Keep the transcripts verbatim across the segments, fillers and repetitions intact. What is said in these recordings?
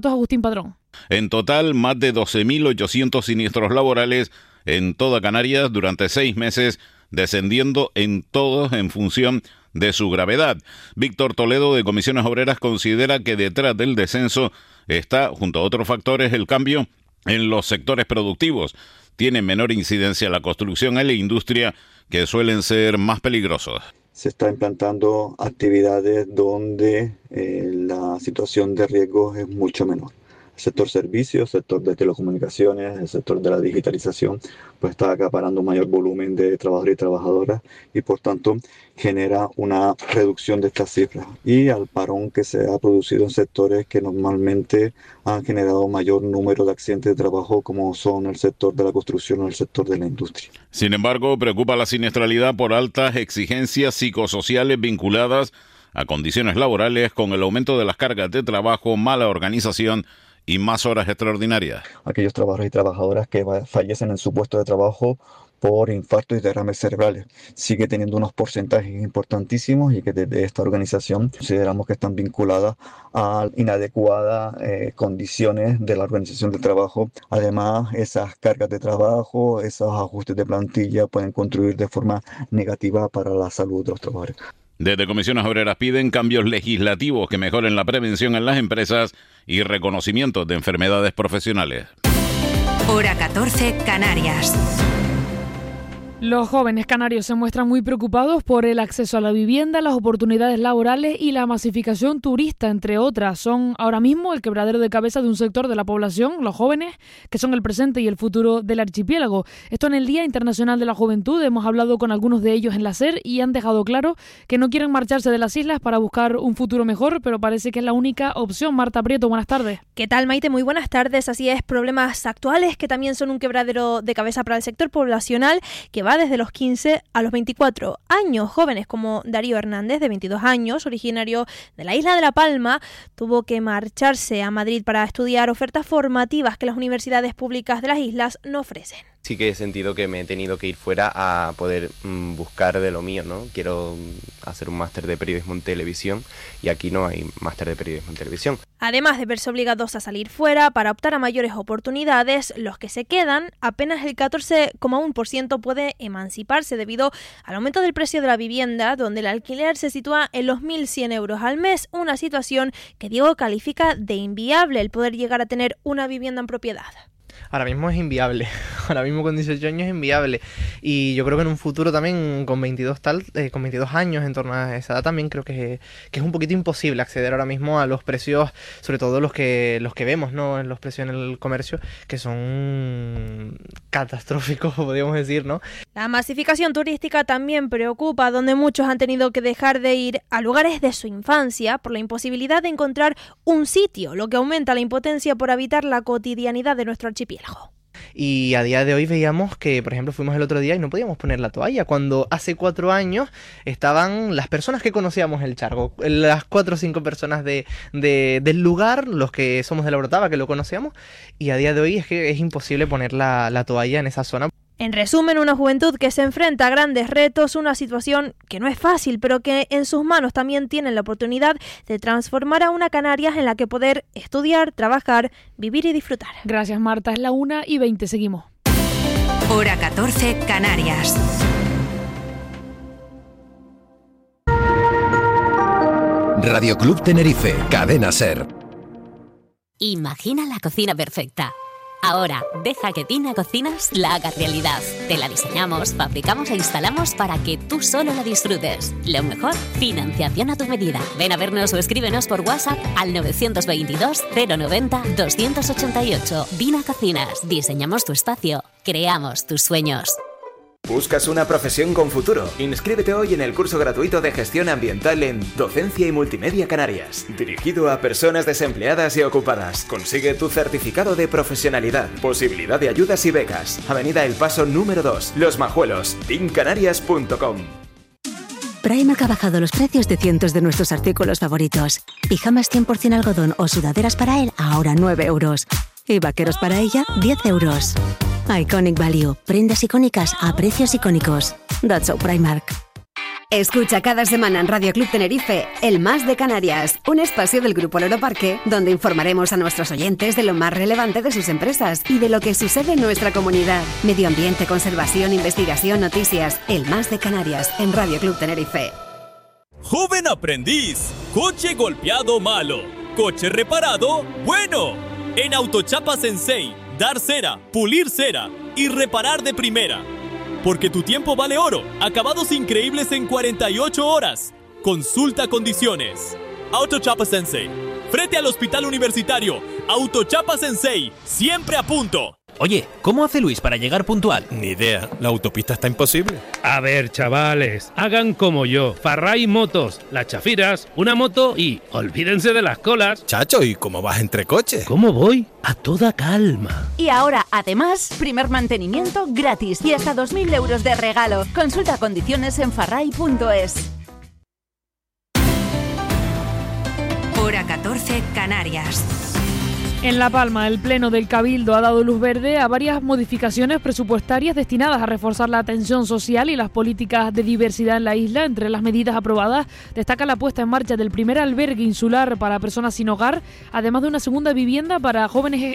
Agustín Padrón. En total, más de doce mil ochocientos siniestros laborales en toda Canarias durante seis meses, descendiendo en todos en función de su gravedad. Víctor Toledo, de Comisiones Obreras, considera que detrás del descenso está, junto a otros factores, el cambio en los sectores productivos. Tiene menor incidencia la construcción y la industria, que suelen ser más peligrosos. Se está implantando actividades donde eh, la situación de riesgo es mucho menor. El sector servicios, el sector de telecomunicaciones, el sector de la digitalización, pues está acaparando un mayor volumen de trabajadores y trabajadoras y por tanto genera una reducción de estas cifras y al parón que se ha producido en sectores que normalmente han generado mayor número de accidentes de trabajo, como son el sector de la construcción o el sector de la industria. Sin embargo, preocupa la siniestralidad por altas exigencias psicosociales vinculadas a condiciones laborales, con el aumento de las cargas de trabajo, mala organización y más horas extraordinarias. Aquellos trabajadores y trabajadoras que fallecen en su puesto de trabajo por infartos y derrames cerebrales sigue teniendo unos porcentajes importantísimos y que desde esta organización consideramos que están vinculadas a inadecuadas eh, condiciones de la organización del trabajo. Además, esas cargas de trabajo, esos ajustes de plantilla pueden contribuir de forma negativa para la salud de los trabajadores. Desde Comisiones Obreras piden cambios legislativos que mejoren la prevención en las empresas y reconocimiento de enfermedades profesionales. Hora catorce, Canarias. Los jóvenes canarios se muestran muy preocupados por el acceso a la vivienda, las oportunidades laborales y la masificación turista, entre otras. Son ahora mismo el quebradero de cabeza de un sector de la población, los jóvenes, que son el presente y el futuro del archipiélago. Esto en el Día Internacional de la Juventud. Hemos hablado con algunos de ellos en la SER y han dejado claro que no quieren marcharse de las islas para buscar un futuro mejor, pero parece que es la única opción. Marta Prieto, buenas tardes. ¿Qué tal, Maite? Muy buenas tardes. Así es, problemas actuales que también son un quebradero de cabeza para el sector poblacional, que va desde los quince a los veinticuatro años. Jóvenes como Darío Hernández, de veintidós años, originario de la isla de La Palma, tuvo que marcharse a Madrid para estudiar ofertas formativas que las universidades públicas de las islas no ofrecen. Sí que he sentido que me he tenido que ir fuera a poder mmm, buscar de lo mío, ¿no? Quiero hacer un máster de periodismo en televisión y aquí no hay máster de periodismo en televisión. Además de verse obligados a salir fuera para optar a mayores oportunidades, los que se quedan, apenas el catorce coma uno por ciento puede emanciparse debido al aumento del precio de la vivienda, donde el alquiler se sitúa en los mil cien euros al mes, una situación que Diego califica de inviable el poder llegar a tener una vivienda en propiedad. Ahora mismo es inviable, ahora mismo con dieciocho años es inviable y yo creo que en un futuro también con veintidós tal, eh, con veintidós años en torno a esa edad también creo que, que es un poquito imposible acceder ahora mismo a los precios, sobre todo los que los que vemos, ¿no? En los precios en el comercio, que son catastróficos, podríamos decir, ¿no? La masificación turística también preocupa, donde muchos han tenido que dejar de ir a lugares de su infancia por la imposibilidad de encontrar un sitio, lo que aumenta la impotencia por habitar la cotidianidad de nuestro archipiélago. Y a día de hoy veíamos que, por ejemplo, fuimos el otro día y no podíamos poner la toalla, cuando hace cuatro años estaban las personas que conocíamos el Charco, las cuatro o cinco personas de, de, del lugar, los que somos de la Orotava, que lo conocíamos, y a día de hoy es que es imposible poner la, la toalla en esa zona. En resumen, una juventud que se enfrenta a grandes retos, una situación que no es fácil, pero que en sus manos también tienen la oportunidad de transformar a una Canarias en la que poder estudiar, trabajar, vivir y disfrutar. Gracias, Marta. Es la una y veinte. Seguimos. Hora catorce, Canarias. Radio Club Tenerife, Cadena SER. Imagina la cocina perfecta. Ahora, deja que Tina Cocinas la haga realidad. Te la diseñamos, fabricamos e instalamos para que tú solo la disfrutes. Lo mejor, financiación a tu medida. Ven a vernos o escríbenos por WhatsApp al nueve dos dos, cero nueve cero, dos ocho ocho. Tina Cocinas, diseñamos tu espacio, creamos tus sueños. ¿Buscas una profesión con futuro? Inscríbete hoy en el curso gratuito de gestión ambiental en Docencia y Multimedia Canarias, dirigido a personas desempleadas y ocupadas. Consigue tu certificado de profesionalidad, posibilidad de ayudas y becas. Avenida El Paso número dos, Los Majuelos, team canarias punto com. Primark ha bajado los precios de cientos de nuestros artículos favoritos. Pijamas cien por ciento algodón o sudaderas para él, ahora nueve euros. Y vaqueros para ella, diez euros. Iconic Value. Prendas icónicas a precios icónicos. That's so Primark. Escucha cada semana en Radio Club Tenerife El Más de Canarias, un espacio del Grupo Loro Parque donde informaremos a nuestros oyentes de lo más relevante de sus empresas y de lo que sucede en nuestra comunidad. Medio ambiente, conservación, investigación, noticias. El Más de Canarias en Radio Club Tenerife. Joven aprendiz, coche golpeado malo, coche reparado bueno. En Autochapa Sensei, dar cera, pulir cera y reparar de primera. Porque tu tiempo vale oro. Acabados increíbles en cuarenta y ocho horas. Consulta condiciones. Autochapa Sensei. Frente al Hospital Universitario. Autochapa Sensei. Siempre a punto. Oye, ¿cómo hace Luis para llegar puntual? Ni idea, la autopista está imposible. A ver, chavales, hagan como yo. Farray Motos, las chafiras, una moto y olvídense de las colas. Chacho, ¿y cómo vas entre coches? ¿Cómo voy? A toda calma. Y ahora, además, primer mantenimiento gratis y hasta dos mil euros de regalo. Consulta condiciones en farray punto es. Hora catorce, Canarias. En La Palma, el Pleno del Cabildo ha dado luz verde a varias modificaciones presupuestarias destinadas a reforzar la atención social y las políticas de diversidad en la isla. Entre las medidas aprobadas destaca la puesta en marcha del primer albergue insular para personas sin hogar, además de una segunda vivienda para jóvenes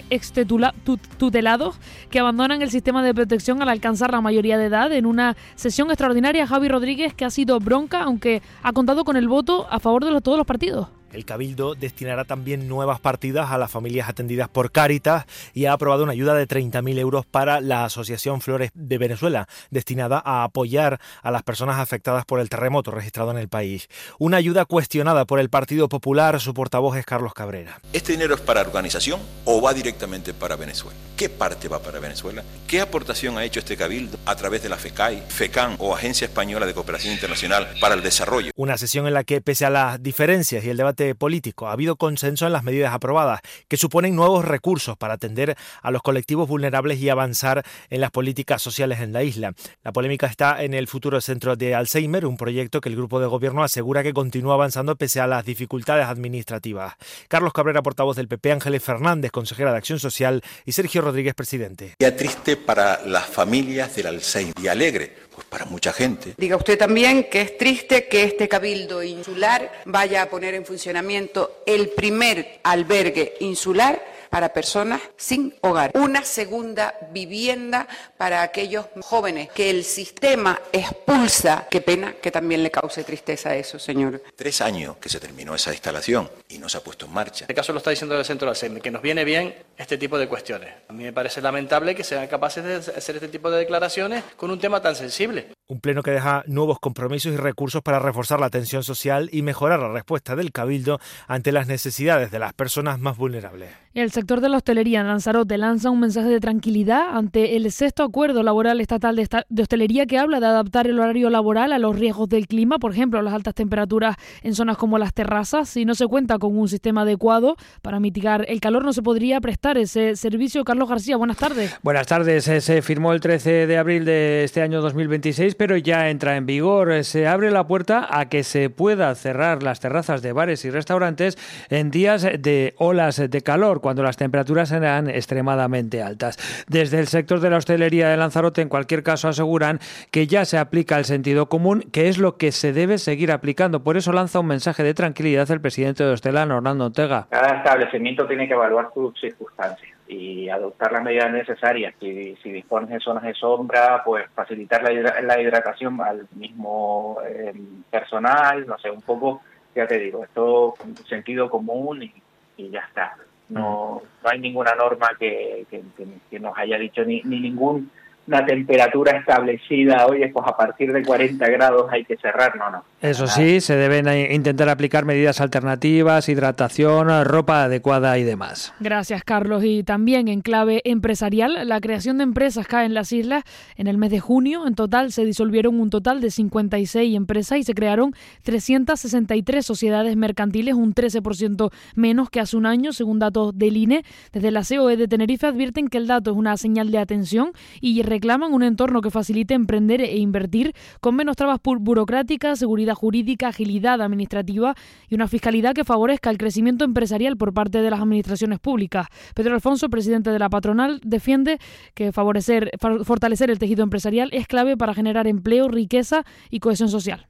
extutelados que abandonan el sistema de protección al alcanzar la mayoría de edad. En una sesión extraordinaria, Javi Rodríguez, que ha sido bronca, aunque ha contado con el voto a favor de los, todos los partidos. El Cabildo destinará también nuevas partidas a las familias atendidas por Cáritas y ha aprobado una ayuda de treinta mil euros para la Asociación Flores de Venezuela, destinada a apoyar a las personas afectadas por el terremoto registrado en el país. Una ayuda cuestionada por el Partido Popular, su portavoz es Carlos Cabrera. ¿Este dinero es para organización o va directamente para Venezuela? ¿Qué parte va para Venezuela? ¿Qué aportación ha hecho este Cabildo a través de la FECAI, FECAN o Agencia Española de Cooperación Internacional para el Desarrollo? Una sesión en la que, pese a las diferencias y el debate político, ha habido consenso en las medidas aprobadas, que suponen nuevos recursos para atender a los colectivos vulnerables y avanzar en las políticas sociales en la isla. La polémica está en el futuro centro de Alzheimer, un proyecto que el grupo de gobierno asegura que continúa avanzando pese a las dificultades administrativas. Carlos Cabrera, portavoz del P P, Ángeles Fernández, consejera de Acción Social, y Sergio Rodríguez, presidente. Día triste para las familias del Alzheimer y alegre pues para mucha gente. Diga usted también que es triste que este Cabildo Insular vaya a poner en funcionamiento el primer albergue insular para personas sin hogar. Una segunda vivienda para aquellos jóvenes que el sistema expulsa. Qué pena que también le cause tristeza a eso, señor. Tres años que se terminó esa instalación y no se ha puesto en marcha. En este caso lo está diciendo el centro de Alzheimer, que nos viene bien este tipo de cuestiones. A mí me parece lamentable que sean capaces de hacer este tipo de declaraciones con un tema tan sensible. Un pleno que deja nuevos compromisos y recursos para reforzar la atención social y mejorar la respuesta del Cabildo ante las necesidades de las personas más vulnerables. El sector de la hostelería en Lanzarote lanza un mensaje de tranquilidad ante el sexto acuerdo laboral estatal de, esta, de hostelería que habla de adaptar el horario laboral a los riesgos del clima, por ejemplo, las altas temperaturas en zonas como las terrazas. Si no se cuenta con un sistema adecuado para mitigar el calor, no se podría prestar ese servicio. Carlos García, buenas tardes. Buenas tardes. Se firmó el trece de abril de este año dos mil veintiséis, pero ya entra en vigor. Se abre la puerta a que se pueda cerrar las terrazas de bares y restaurantes en días de olas de calor, cuando las temperaturas serán extremadamente altas. Desde el sector de la hostelería de Lanzarote, en cualquier caso, aseguran que ya se aplica el sentido común, que es lo que se debe seguir aplicando. Por eso lanza un mensaje de tranquilidad el presidente de Hostelano, Orlando Ortega. Cada establecimiento tiene que evaluar sus circunstancias y adoptar las medidas necesarias. Si, si dispones de zonas de sombra, pues facilitar la, hidra- la hidratación al mismo eh, personal, no sé, un poco, ya te digo, esto sentido común y, y ya está. No, no hay ninguna norma que, que, que, que nos haya dicho ni, ni ningún una temperatura establecida, oye, pues a partir de cuarenta grados hay que cerrar, no, no. Eso sí, se deben intentar aplicar medidas alternativas, hidratación, ropa adecuada y demás. Gracias, Carlos. Y también en clave empresarial, la creación de empresas cae en las islas en el mes de junio. En total se disolvieron un total de cincuenta y seis empresas y se crearon trescientas sesenta y tres sociedades mercantiles, un trece por ciento menos que hace un año, según datos del I N E. Desde la C O E de Tenerife advierten que el dato es una señal de atención y reclaman un entorno que facilite emprender e invertir con menos trabas burocráticas, seguridad jurídica, agilidad administrativa y una fiscalidad que favorezca el crecimiento empresarial por parte de las administraciones públicas. Pedro Alfonso, presidente de la patronal, defiende que favorecer, fortalecer el tejido empresarial es clave para generar empleo, riqueza y cohesión social.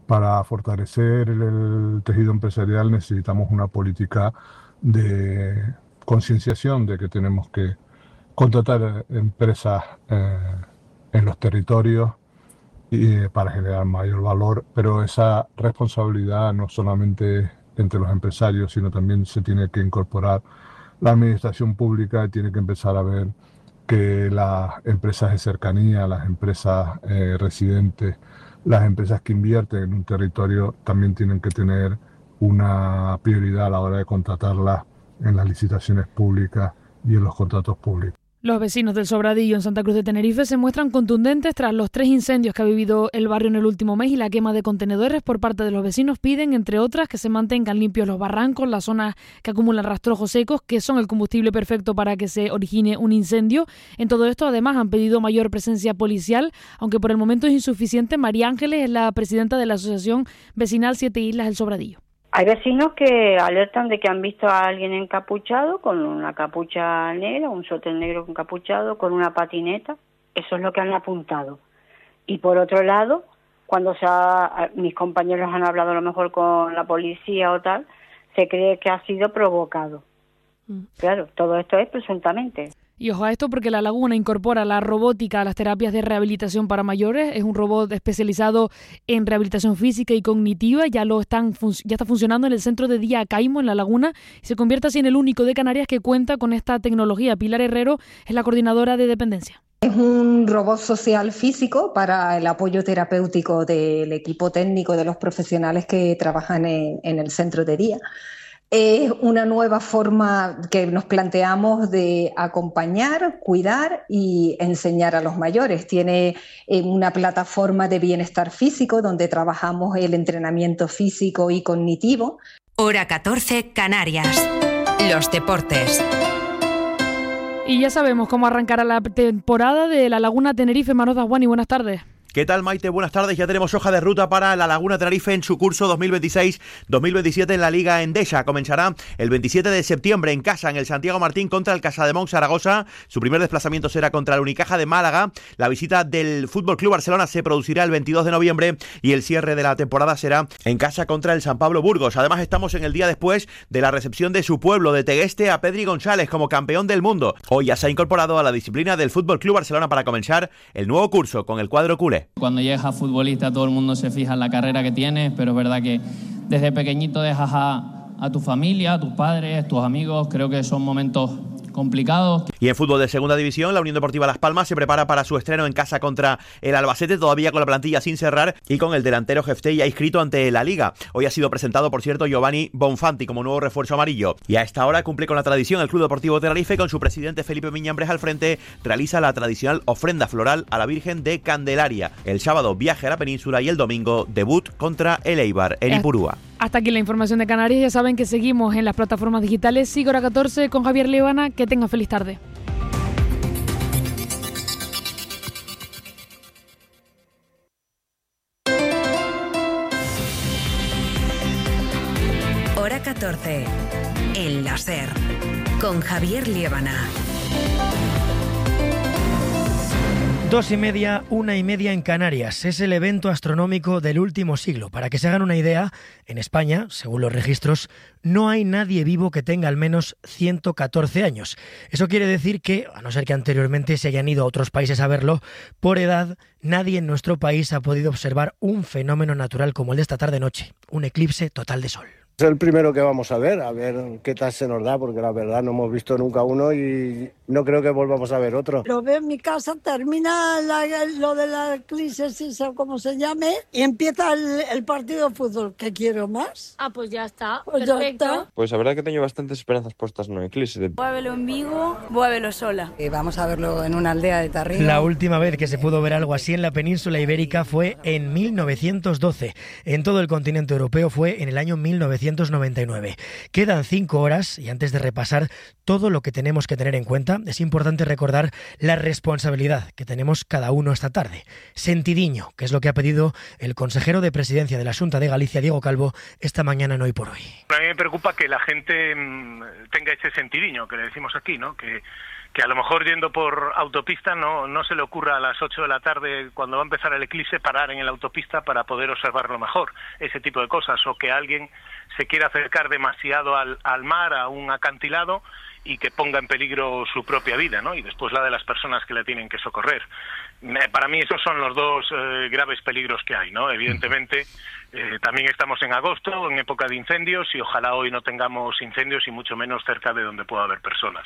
Para fortalecer el, el tejido empresarial necesitamos una política de concienciación de que tenemos que contratar empresas eh, en los territorios y, eh, para generar mayor valor, pero esa responsabilidad no solamente entre los empresarios, sino también se tiene que incorporar la administración pública y tiene que empezar a ver que las empresas de cercanía, las empresas eh, residentes, las empresas que invierten en un territorio también tienen que tener una prioridad a la hora de contratarlas en las licitaciones públicas y en los contratos públicos. Los vecinos del Sobradillo en Santa Cruz de Tenerife se muestran contundentes tras los tres incendios que ha vivido el barrio en el último mes y la quema de contenedores por parte de los vecinos. Piden, entre otras, que se mantengan limpios los barrancos, las zonas que acumulan rastrojos secos, que son el combustible perfecto para que se origine un incendio. En todo esto, además, han pedido mayor presencia policial, aunque por el momento es insuficiente. María Ángeles es la presidenta de la Asociación Vecinal Siete Islas del Sobradillo. Hay vecinos que alertan de que han visto a alguien encapuchado con una capucha negra, un suéter negro encapuchado, con una patineta. Eso es lo que han apuntado. Y por otro lado, cuando se ha, mis compañeros han hablado a lo mejor con la policía o tal, se cree que ha sido provocado. Mm. Claro, todo esto es presuntamente. Y ojo a esto porque La Laguna incorpora la robótica a las terapias de rehabilitación para mayores. Es un robot especializado en rehabilitación física y cognitiva. Ya lo están ya está funcionando en el centro de día Caimo, en La Laguna, y se convierte así en el único de Canarias que cuenta con esta tecnología. Pilar Herrero es la coordinadora de dependencia. Es un robot social físico para el apoyo terapéutico del equipo técnico de los profesionales que trabajan en, en el centro de día. Es una nueva forma que nos planteamos de acompañar, cuidar y enseñar a los mayores. Tiene una plataforma de bienestar físico donde trabajamos el entrenamiento físico y cognitivo. Hora catorce, Canarias. Los deportes. Y ya sabemos cómo arrancará la temporada de La Laguna Tenerife. Manos Dasguani, buenas tardes. ¿Qué tal, Maite? Buenas tardes. Ya tenemos hoja de ruta para La Laguna Tenerife en su curso dos mil veintiséis dos mil veintisiete en la Liga Endesa. Comenzará el veintisiete de septiembre en casa, en el Santiago Martín, contra el Casademont Zaragoza. Su primer desplazamiento será contra el Unicaja de Málaga. La visita del F C Barcelona se producirá el veintidós de noviembre y el cierre de la temporada será en casa contra el San Pablo Burgos. Además, estamos en el día después de la recepción de su pueblo, de Tegueste, a Pedri González como campeón del mundo. Hoy ya se ha incorporado a la disciplina del F C Barcelona para comenzar el nuevo curso con el cuadro culé. Cuando llegas a futbolista todo el mundo se fija en la carrera que tienes, pero es verdad que desde pequeñito dejas a, a tu familia, a tus padres, tus amigos. Creo que son momentos complicados. Y en fútbol de segunda división, la Unión Deportiva Las Palmas se prepara para su estreno en casa contra el Albacete, todavía con la plantilla sin cerrar y con el delantero Jeftey ya inscrito ante la Liga. Hoy ha sido presentado, por cierto, Giovanni Bonfanti como nuevo refuerzo amarillo. Y a esta hora cumple con la tradición el Club Deportivo Tenerife, con su presidente Felipe Miñambres al frente, realiza la tradicional ofrenda floral a la Virgen de Candelaria. El sábado viaje a la península y el domingo debut contra el Eibar en Ipurúa. Hasta aquí la información de Canarias. Ya saben que seguimos en las plataformas digitales. Sigo Hora catorce con Javier Líbana. Que tengan feliz tarde. Hora catorce. El láser. Con Javier Líbana. Dos y media, una y media en Canarias. Es el evento astronómico del último siglo. Para que se hagan una idea, en España, según los registros, no hay nadie vivo que tenga al menos ciento catorce años. Eso quiere decir que, a no ser que anteriormente se hayan ido a otros países a verlo, por edad, nadie en nuestro país ha podido observar un fenómeno natural como el de esta tarde-noche, un eclipse total de sol. Es el primero que vamos a ver, a ver qué tal se nos da, porque la verdad no hemos visto nunca uno y no creo que volvamos a ver otro. Lo veo en mi casa, termina la, lo de la eclipse, o como se llame, y empieza el, el partido de fútbol. ¿Qué quiero más? Ah, pues ya está, pues perfecto. Ya está. Pues la verdad que tengo bastantes esperanzas puestas en un eclipse. Voy a verlo en Vigo, voy a verlo sola. Y vamos a verlo en una aldea de Tarrino. La última vez que se pudo ver algo así en la península ibérica fue en mil novecientos doce. En todo el continente europeo fue en el año mil novecientos novecientos noventa y nueve. Quedan cinco horas y antes de repasar todo lo que tenemos que tener en cuenta, es importante recordar la responsabilidad que tenemos cada uno esta tarde. Sentidiño, que es lo que ha pedido el consejero de Presidencia de la Xunta de Galicia, Diego Calvo, esta mañana en Hoy por Hoy. A mí me preocupa que la gente tenga ese sentidiño que le decimos aquí, ¿no? Que que a lo mejor yendo por autopista no no se le ocurra a las ocho de la tarde, cuando va a empezar el eclipse, parar en la autopista para poder observarlo mejor, ese tipo de cosas, o que alguien se quiera acercar demasiado al, al mar, a un acantilado, y que ponga en peligro su propia vida, ¿no? Y después la de las personas que le tienen que socorrer. Para mí esos son los dos eh, graves peligros que hay, ¿no? Evidentemente, eh, también estamos en agosto, en época de incendios, y ojalá hoy no tengamos incendios y mucho menos cerca de donde pueda haber personas.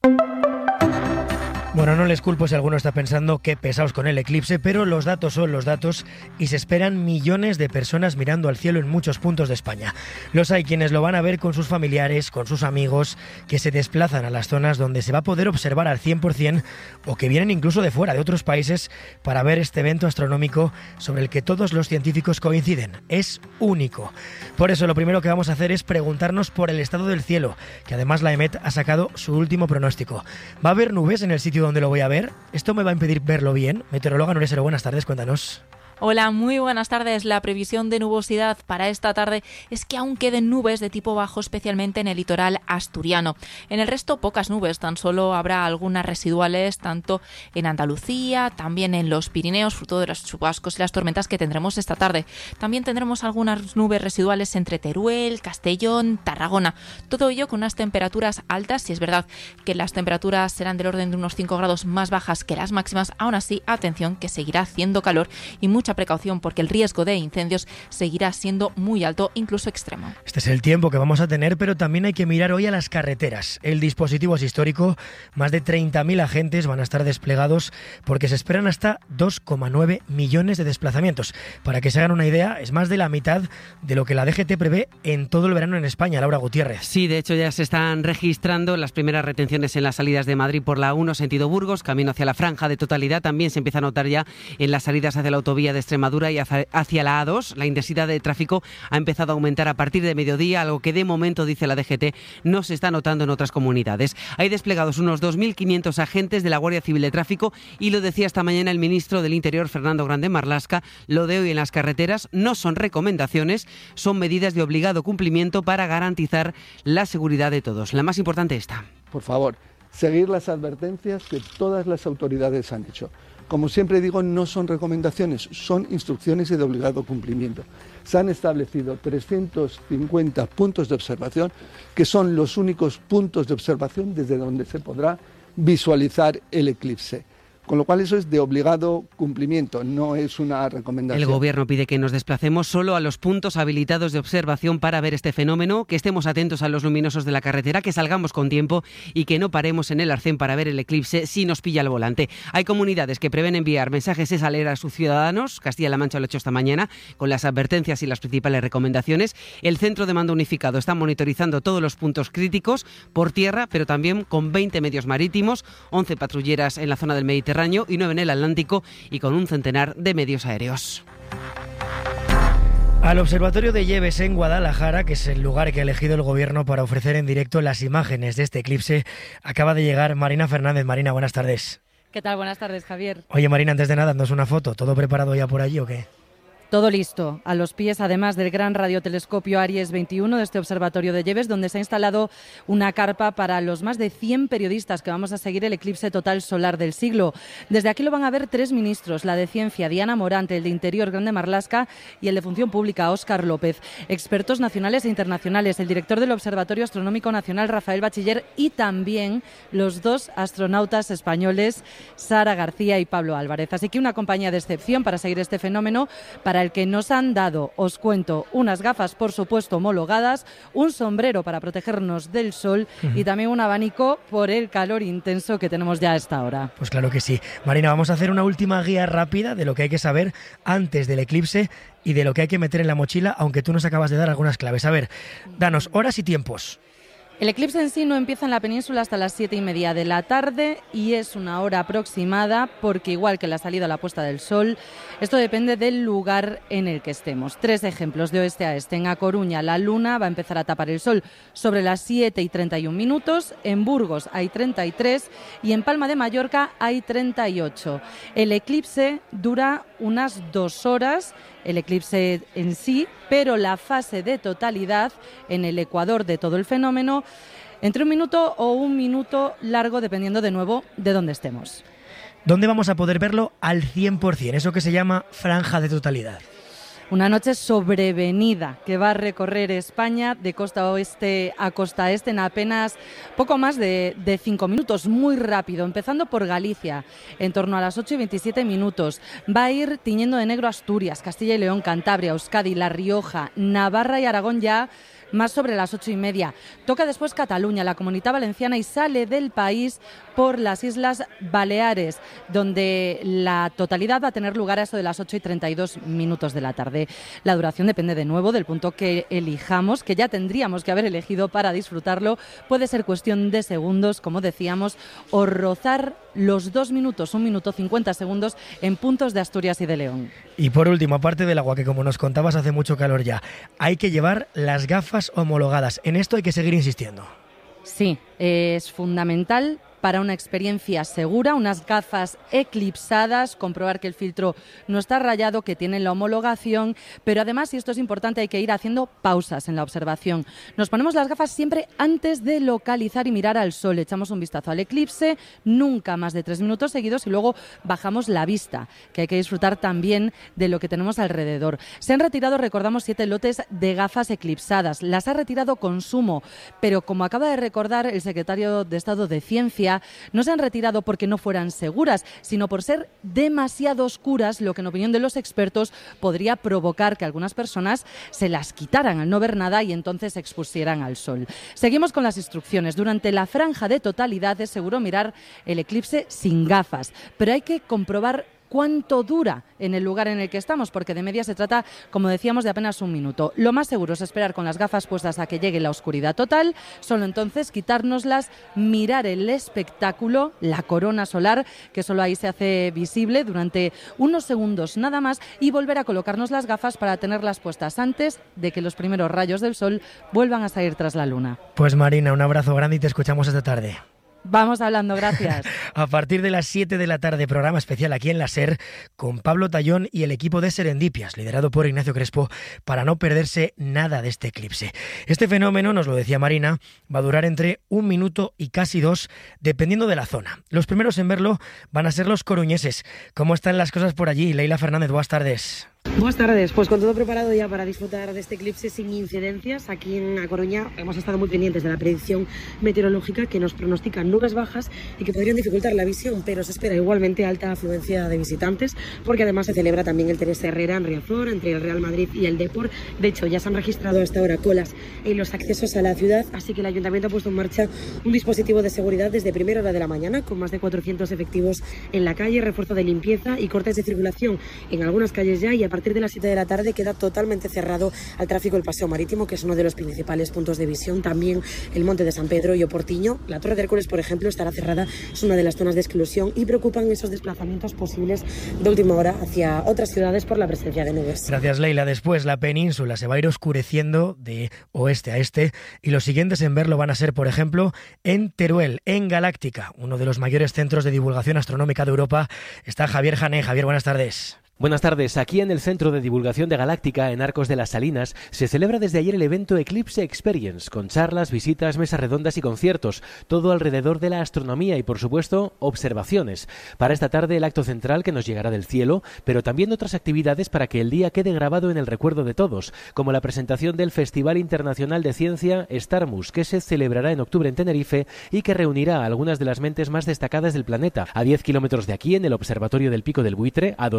Bueno, no les culpo si alguno está pensando qué pesados con el eclipse, pero los datos son los datos y se esperan millones de personas mirando al cielo en muchos puntos de España. Los hay quienes lo van a ver con sus familiares, con sus amigos, que se desplazan a las zonas donde se va a poder observar al cien por cien o que vienen incluso de fuera, de otros países, para ver este evento astronómico sobre el que todos los científicos coinciden. Es único. Por eso lo primero que vamos a hacer es preguntarnos por el estado del cielo, que además la EMET ha sacado su último pronóstico. ¿Va a haber nubes en el sitio donde lo voy a ver? ¿Esto me va a impedir verlo bien? Meteoróloga Nuria Sero, buenas tardes, cuéntanos. Hola, muy buenas tardes. La previsión de nubosidad para esta tarde es que aún queden nubes de tipo bajo, especialmente en el litoral asturiano. En el resto, pocas nubes, tan solo habrá algunas residuales, tanto en Andalucía, también en los Pirineos, fruto de los chubascos y las tormentas que tendremos esta tarde. También tendremos algunas nubes residuales entre Teruel, Castellón, Tarragona. Todo ello con unas temperaturas altas, y es verdad que las temperaturas serán del orden de unos cinco grados más bajas que las máximas. Aún así, atención, que seguirá haciendo calor y mucho Mucha precaución, porque el riesgo de incendios seguirá siendo muy alto, incluso extremo. Este es el tiempo que vamos a tener, pero también hay que mirar hoy a las carreteras. El dispositivo es histórico, más de treinta mil agentes van a estar desplegados porque se esperan hasta dos coma nueve millones de desplazamientos. Para que se hagan una idea, es más de la mitad de lo que la D G T prevé en todo el verano en España. Laura Gutiérrez. Sí, de hecho ya se están registrando las primeras retenciones en las salidas de Madrid por la uno sentido Burgos, camino hacia la franja de totalidad. También se empieza a notar ya en las salidas hacia la autovía de Extremadura y hacia la A dos. La intensidad de tráfico ha empezado a aumentar a partir de mediodía, algo que de momento, dice la D G T, no se está notando en otras comunidades. Hay desplegados unos dos mil quinientos agentes de la Guardia Civil de Tráfico y lo decía esta mañana el ministro del Interior, Fernando Grande Marlaska. Lo de hoy en las carreteras no son recomendaciones, son medidas de obligado cumplimiento para garantizar la seguridad de todos. La más importante está. Por favor, seguir las advertencias que todas las autoridades han hecho. Como siempre digo, no son recomendaciones, son instrucciones y de obligado cumplimiento. Se han establecido trescientos cincuenta puntos de observación, que son los únicos puntos de observación desde donde se podrá visualizar el eclipse. Con lo cual eso es de obligado cumplimiento, no es una recomendación. El Gobierno pide que nos desplacemos solo a los puntos habilitados de observación para ver este fenómeno, que estemos atentos a los luminosos de la carretera, que salgamos con tiempo y que no paremos en el arcén para ver el eclipse si nos pilla el volante. Hay comunidades que prevén enviar mensajes S A L E R a sus ciudadanos. Castilla-La Mancha lo ha hecho esta mañana con las advertencias y las principales recomendaciones. El Centro de Mando Unificado está monitorizando todos los puntos críticos por tierra, pero también con veinte medios marítimos, once patrulleras en la zona del Mediterráneo y nueve en el Atlántico, y con un centenar de medios aéreos. Al Observatorio de Lleves en Guadalajara, que es el lugar que ha elegido el Gobierno para ofrecer en directo las imágenes de este eclipse, acaba de llegar Marina Fernández. Marina, buenas tardes. ¿Qué tal? Buenas tardes, Javier. Oye, Marina, antes de nada, ¿nos una foto? ¿Todo preparado ya por allí o qué? Todo listo, a los pies además del gran radiotelescopio Aries veintiuno de este observatorio de Lleves, donde se ha instalado una carpa para los más de cien periodistas que vamos a seguir el eclipse total solar del siglo. Desde aquí lo van a ver tres ministros, la de Ciencia, Diana Morante, el de Interior, Grande Marlaska, y el de Función Pública, Óscar López. Expertos nacionales e internacionales, el director del Observatorio Astronómico Nacional, Rafael Bachiller, y también los dos astronautas españoles, Sara García y Pablo Álvarez. Así que una compañía de excepción para seguir este fenómeno, para el que nos han dado, os cuento, unas gafas, por supuesto, homologadas, un sombrero para protegernos del sol uh-huh. y también un abanico por el calor intenso que tenemos ya a esta hora. Pues claro que sí. Marina, vamos a hacer una última guía rápida de lo que hay que saber antes del eclipse y de lo que hay que meter en la mochila, aunque tú nos acabas de dar algunas claves. A ver, danos horas y tiempos. El eclipse en sí no empieza en la península hasta las siete y media de la tarde y es una hora aproximada porque, igual que la salida o la puesta del sol, esto depende del lugar en el que estemos. Tres ejemplos de oeste a este. En A Coruña la luna va a empezar a tapar el sol sobre las siete y treinta y un minutos, en Burgos hay treinta y tres y en Palma de Mallorca hay treinta y ocho. El eclipse dura unas dos horas, el eclipse en sí, pero la fase de totalidad en el ecuador de todo el fenómeno entre un minuto o un minuto largo, dependiendo de nuevo de dónde estemos. ¿Dónde vamos a poder verlo al cien por ciento? Eso que se llama franja de totalidad. Una noche sobrevenida que va a recorrer España de costa oeste a costa este en apenas poco más de, de cinco minutos, muy rápido, empezando por Galicia, en torno a las ocho y veintisiete minutos. Va a ir tiñendo de negro Asturias, Castilla y León, Cantabria, Euskadi, La Rioja, Navarra y Aragón ya más sobre las ocho y media. Toca después Cataluña, la Comunidad Valenciana y sale del país por las Islas Baleares, donde la totalidad va a tener lugar a eso de las ocho y treinta y dos minutos de la tarde. La duración depende de nuevo del punto que elijamos, que ya tendríamos que haber elegido para disfrutarlo. Puede ser cuestión de segundos, como decíamos, o rozar los dos minutos, un minuto cincuenta segundos en puntos de Asturias y de León. Y por último, aparte del agua, que como nos contabas hace mucho calor ya, hay que llevar las gafas homologadas. En esto hay que seguir insistiendo. Sí, es fundamental para una experiencia segura, unas gafas eclipsadas, comprobar que el filtro no está rayado, que tienen la homologación, pero además, y esto es importante, hay que ir haciendo pausas en la observación. Nos ponemos las gafas siempre antes de localizar y mirar al sol, echamos un vistazo al eclipse, nunca más de tres minutos seguidos y luego bajamos la vista, que hay que disfrutar también de lo que tenemos alrededor. Se han retirado, recordamos, siete lotes de gafas eclipsadas, las ha retirado Consumo, pero como acaba de recordar el secretario de Estado de Ciencia, no se han retirado porque no fueran seguras, sino por ser demasiado oscuras, lo que en opinión de los expertos podría provocar que algunas personas se las quitaran al no ver nada y entonces se expusieran al sol. Seguimos con las instrucciones. Durante la franja de totalidad es seguro mirar el eclipse sin gafas, pero hay que comprobar cuánto dura en el lugar en el que estamos, porque de media se trata, como decíamos, de apenas un minuto. Lo más seguro es esperar con las gafas puestas a que llegue la oscuridad total, solo entonces quitárnoslas, mirar el espectáculo, la corona solar, que solo ahí se hace visible durante unos segundos nada más, y volver a colocarnos las gafas para tenerlas puestas antes de que los primeros rayos del sol vuelvan a salir tras la luna. Pues Marina, un abrazo grande y te escuchamos esta tarde. Vamos hablando, gracias. A partir de las siete de la tarde, programa especial aquí en la SER con Pablo Tallón y el equipo de Serendipias, liderado por Ignacio Crespo, para no perderse nada de este eclipse. Este fenómeno, nos lo decía Marina, va a durar entre un minuto y casi dos, dependiendo de la zona. Los primeros en verlo van a ser los coruñeses. ¿Cómo están las cosas por allí? Leila Fernández, buenas tardes. Buenas tardes, pues con todo preparado ya para disfrutar de este eclipse sin incidencias. Aquí en A Coruña hemos estado muy pendientes de la predicción meteorológica que nos pronostica nubes bajas y que podrían dificultar la visión, pero se espera igualmente alta afluencia de visitantes, porque además se celebra también el Teresa Herrera en Riazor, entre el Real Madrid y el Depor. De hecho, ya se han registrado hasta ahora colas en los accesos a la ciudad, así que el Ayuntamiento ha puesto en marcha un dispositivo de seguridad desde primera hora de la mañana, con más de cuatrocientos efectivos en la calle, refuerzo de limpieza y cortes de circulación en algunas calles ya, y a partir de las siete de la tarde queda totalmente cerrado al tráfico el Paseo Marítimo, que es uno de los principales puntos de visión. También el Monte de San Pedro y Oportiño. La Torre de Hércules, por ejemplo, estará cerrada, es una de las zonas de exclusión, y preocupan esos desplazamientos posibles de última hora hacia otras ciudades por la presencia de nubes. Gracias, Leila. Después la península se va a ir oscureciendo de oeste a este, y los siguientes en verlo van a ser, por ejemplo, en Teruel, en Galáctica, uno de los mayores centros de divulgación astronómica de Europa. Está Javier Jané. Javier, buenas tardes. Buenas tardes. Aquí en el Centro de Divulgación de Galáctica, en Arcos de las Salinas, se celebra desde ayer el evento Eclipse Experience, con charlas, visitas, mesas redondas y conciertos, todo alrededor de la astronomía y, por supuesto, observaciones. Para esta tarde el acto central, que nos llegará del cielo, pero también otras actividades para que el día quede grabado en el recuerdo de todos, como la presentación del Festival Internacional de Ciencia Starmus, que se celebrará en octubre en Tenerife y que reunirá a algunas de las mentes más destacadas del planeta, a diez kilómetros de aquí, en el Observatorio del Pico del Buitre, a dos mil metros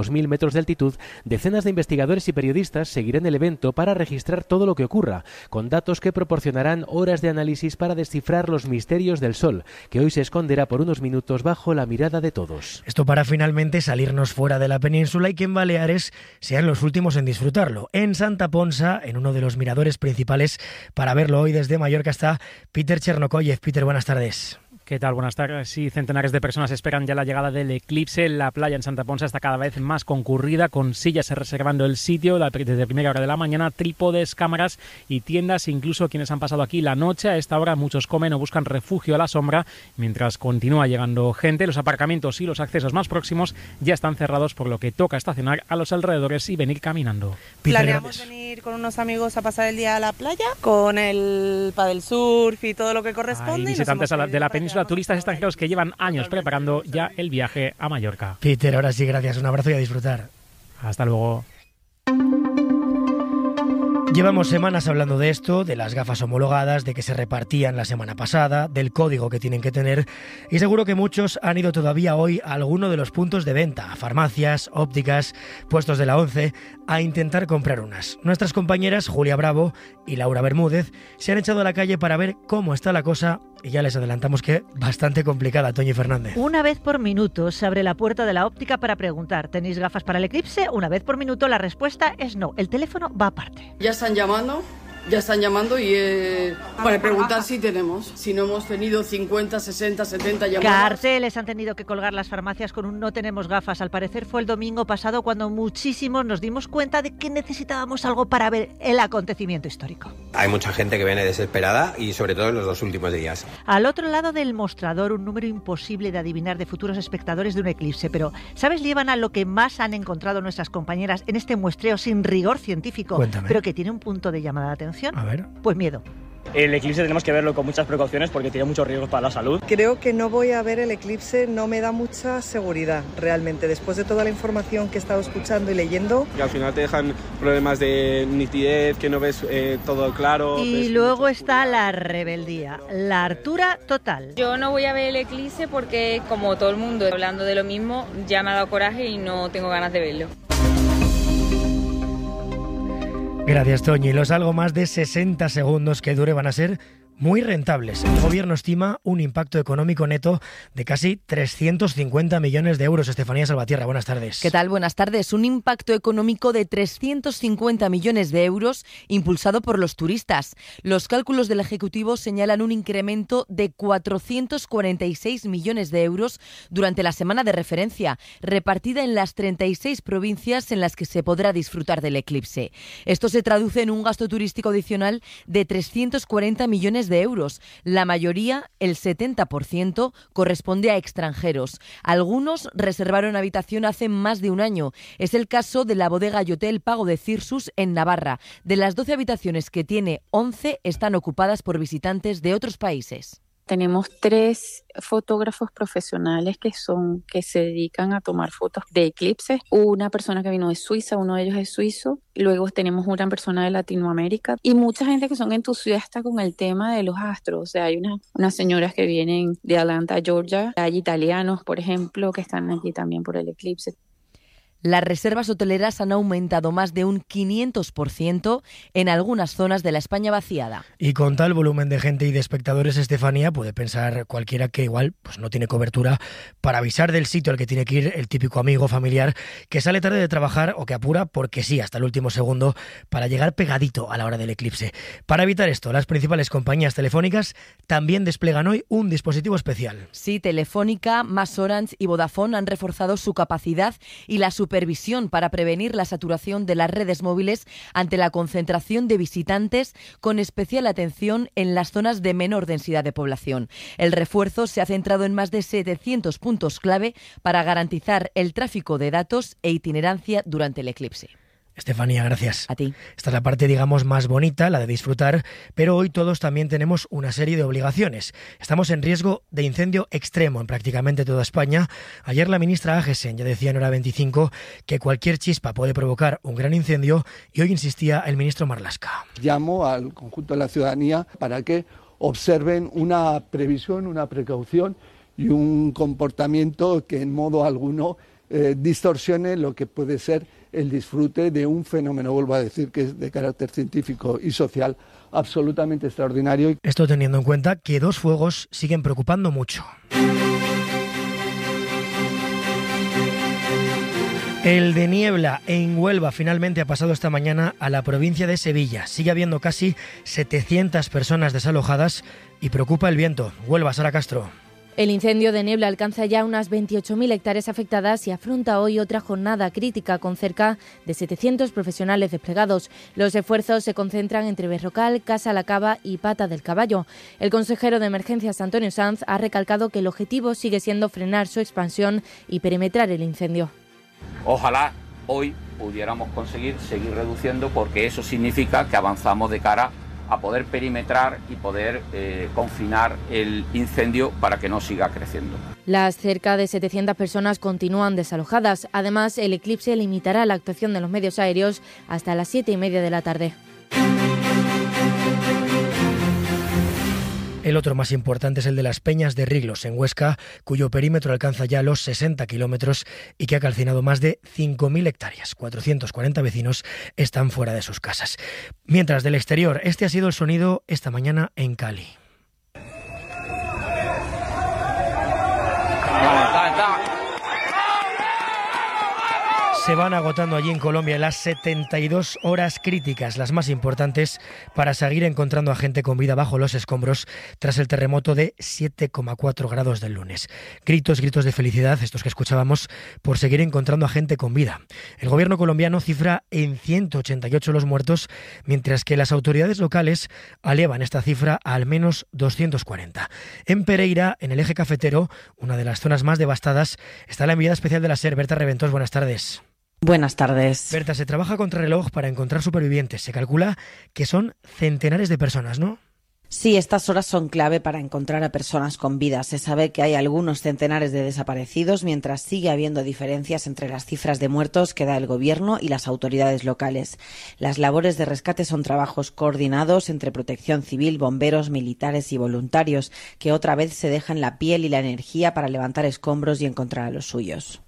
metros de altitud, decenas de investigadores y periodistas seguirán el evento para registrar todo lo que ocurra, con datos que proporcionarán horas de análisis para descifrar los misterios del Sol, que hoy se esconderá por unos minutos bajo la mirada de todos. Esto para finalmente salirnos fuera de la península y que en Baleares sean los últimos en disfrutarlo. En Santa Ponsa, en uno de los miradores principales, para verlo hoy desde Mallorca está Peter Chernokoyev. Peter, buenas tardes. ¿Qué tal? Buenas tardes. Sí, centenares de personas esperan ya la llegada del eclipse. La playa en Santa Ponsa está cada vez más concurrida, con sillas reservando el sitio desde primera hora de la mañana, trípodes, cámaras y tiendas. Incluso quienes han pasado aquí la noche, a esta hora muchos comen o buscan refugio a la sombra, mientras continúa llegando gente. Los aparcamientos y los accesos más próximos ya están cerrados, por lo que toca estacionar a los alrededores y venir caminando. Planeamos venir con unos amigos a pasar el día a la playa, con el paddle surf y todo lo que corresponde. Hay visitantes a la, de la península, turistas extranjeros que llevan años preparando ya el viaje a Mallorca. Peter, ahora sí, gracias. Un abrazo y a disfrutar. Hasta luego. Llevamos semanas hablando de esto, de las gafas homologadas, de que se repartían la semana pasada, del código que tienen que tener, y seguro que muchos han ido todavía hoy a alguno de los puntos de venta, a farmacias, ópticas, puestos de la ONCE, a intentar comprar unas. Nuestras compañeras Julia Bravo y Laura Bermúdez se han echado a la calle para ver cómo está la cosa, y ya les adelantamos que bastante complicada. Toñi Fernández. Una vez por minuto se abre la puerta de la óptica para preguntar: ¿tenéis gafas para el eclipse? Una vez por minuto la respuesta es no. El teléfono va aparte. Ya están llamando, ya están llamando y eh, para preguntar si tenemos. Si no hemos tenido cincuenta, sesenta, setenta llamadas. Carteles han tenido que colgar las farmacias con un no tenemos gafas. Al parecer fue el domingo pasado cuando muchísimos nos dimos cuenta de que necesitábamos algo para ver el acontecimiento histórico. Hay mucha gente que viene desesperada y sobre todo en los dos últimos días. Al otro lado del mostrador, un número imposible de adivinar de futuros espectadores de un eclipse. Pero ¿sabes, Lievana, lo que más han encontrado nuestras compañeras en este muestreo sin rigor científico? Cuéntame. Pero que tiene un punto de llamada de atención. A ver. Pues miedo. El eclipse tenemos que verlo con muchas precauciones porque tiene muchos riesgos para la salud. Creo que no voy a ver el eclipse, no me da mucha seguridad realmente, después de toda la información que he estado escuchando y leyendo. Y al final te dejan problemas de nitidez, que no ves eh, todo claro. Y luego está la rebeldía, la hartura total. Yo no voy a ver el eclipse porque, como todo el mundo hablando de lo mismo, ya me ha dado coraje y no tengo ganas de verlo. Gracias, Toñi. Los algo más de sesenta segundos que dure van a ser muy rentables. El gobierno estima un impacto económico neto de casi trescientos cincuenta millones de euros. Estefanía Salvatierra, buenas tardes. ¿Qué tal? Buenas tardes. Un impacto económico de trescientos cincuenta millones de euros impulsado por los turistas. Los cálculos del Ejecutivo señalan un incremento de cuatrocientos cuarenta y seis millones de euros durante la semana de referencia, repartida en las treinta y seis provincias en las que se podrá disfrutar del eclipse. Esto se traduce en un gasto turístico adicional de trescientos cuarenta millones de euros. La mayoría, el setenta por ciento, corresponde a extranjeros. Algunos reservaron habitación hace más de un año. Es el caso de la bodega y hotel Pago de Cirsus en Navarra. De las doce habitaciones que tiene, once están ocupadas por visitantes de otros países. Tenemos tres fotógrafos profesionales que son que se dedican a tomar fotos de eclipses. Una persona que vino de Suiza, uno de ellos es suizo. Luego tenemos una persona de Latinoamérica y mucha gente que son entusiastas con el tema de los astros. O sea, hay una, unas señoras que vienen de Atlanta, Georgia. Hay italianos, por ejemplo, que están aquí también por el eclipse. Las reservas hoteleras han aumentado más de un quinientos por ciento en algunas zonas de la España vaciada. Y con tal volumen de gente y de espectadores, Estefanía, puede pensar cualquiera que igual pues no tiene cobertura para avisar del sitio al que tiene que ir el típico amigo familiar que sale tarde de trabajar o que apura porque sí, hasta el último segundo para llegar pegadito a la hora del eclipse. Para evitar esto, las principales compañías telefónicas también desplegan hoy un dispositivo especial. Sí, Telefónica, Más Orange y Vodafone han reforzado su capacidad y la supervisión para prevenir la saturación de las redes móviles ante la concentración de visitantes, con especial atención en las zonas de menor densidad de población. El refuerzo se ha centrado en más de setecientos puntos clave para garantizar el tráfico de datos e itinerancia durante el eclipse. Estefanía, gracias. A ti. Esta es la parte, digamos, más bonita, la de disfrutar, pero hoy todos también tenemos una serie de obligaciones. Estamos en riesgo de incendio extremo en prácticamente toda España. Ayer la ministra Agesen ya decía en Hora veinticinco que cualquier chispa puede provocar un gran incendio y hoy insistía el ministro Marlaska. Llamo al conjunto de la ciudadanía para que observen una previsión, una precaución y un comportamiento que en modo alguno eh, distorsione lo que puede ser el disfrute de un fenómeno, vuelvo a decir, que es de carácter científico y social absolutamente extraordinario. Esto teniendo en cuenta que dos fuegos siguen preocupando mucho. El de niebla en Huelva finalmente ha pasado esta mañana a la provincia de Sevilla. Sigue habiendo casi setecientas personas desalojadas y preocupa el viento. Huelva, Sara Castro. El incendio de niebla alcanza ya unas veintiocho mil hectáreas afectadas y afronta hoy otra jornada crítica con cerca de setecientos profesionales desplegados. Los esfuerzos se concentran entre Berrocal, Casa La Cava y Pata del Caballo. El consejero de Emergencias, Antonio Sanz, ha recalcado que el objetivo sigue siendo frenar su expansión y perimetrar el incendio. Ojalá hoy pudiéramos conseguir seguir reduciendo, porque eso significa que avanzamos de cara a poder perimetrar y poder eh, confinar el incendio para que no siga creciendo. Las cerca de setecientas personas continúan desalojadas. Además, el eclipse limitará la actuación de los medios aéreos hasta las siete y media de la tarde. El otro más importante es el de las Peñas de Riglos, en Huesca, cuyo perímetro alcanza ya los sesenta kilómetros y que ha calcinado más de cinco mil hectáreas. cuatrocientos cuarenta vecinos están fuera de sus casas. Mientras, del exterior, este ha sido el sonido esta mañana en Cali. Se van agotando allí en Colombia las setenta y dos horas críticas, las más importantes, para seguir encontrando a gente con vida bajo los escombros tras el terremoto de siete coma cuatro grados del lunes. Gritos, gritos de felicidad, estos que escuchábamos, por seguir encontrando a gente con vida. El gobierno colombiano cifra en ciento ochenta y ocho los muertos, mientras que las autoridades locales elevan esta cifra a al menos doscientos cuarenta. En Pereira, en el eje cafetero, una de las zonas más devastadas, está la enviada especial de la SER, Berta Reventós. Buenas tardes. Buenas tardes. Berta, se trabaja contra reloj para encontrar supervivientes. Se calcula que son centenares de personas, ¿no? Sí, estas horas son clave para encontrar a personas con vida. Se sabe que hay algunos centenares de desaparecidos, mientras sigue habiendo diferencias entre las cifras de muertos que da el gobierno y las autoridades locales. Las labores de rescate son trabajos coordinados entre Protección Civil, bomberos, militares y voluntarios, que otra vez se dejan la piel y la energía para levantar escombros y encontrar a los suyos.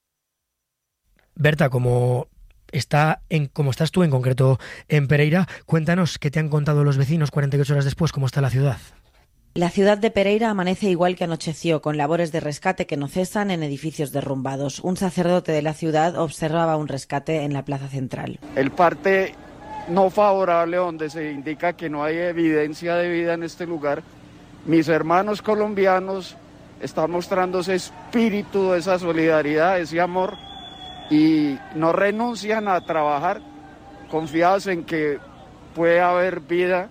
Berta, como está en, como estás tú en concreto en Pereira, cuéntanos qué te han contado los vecinos cuarenta y ocho horas después, cómo está la ciudad. La ciudad de Pereira amanece igual que anocheció, con labores de rescate que no cesan en edificios derrumbados. Un sacerdote de la ciudad observaba un rescate en la plaza central. El parte no favorable, donde se indica que no hay evidencia de vida en este lugar, mis hermanos colombianos están mostrando ese espíritu, esa solidaridad, ese amor, y no renuncian a trabajar confiados en que puede haber vida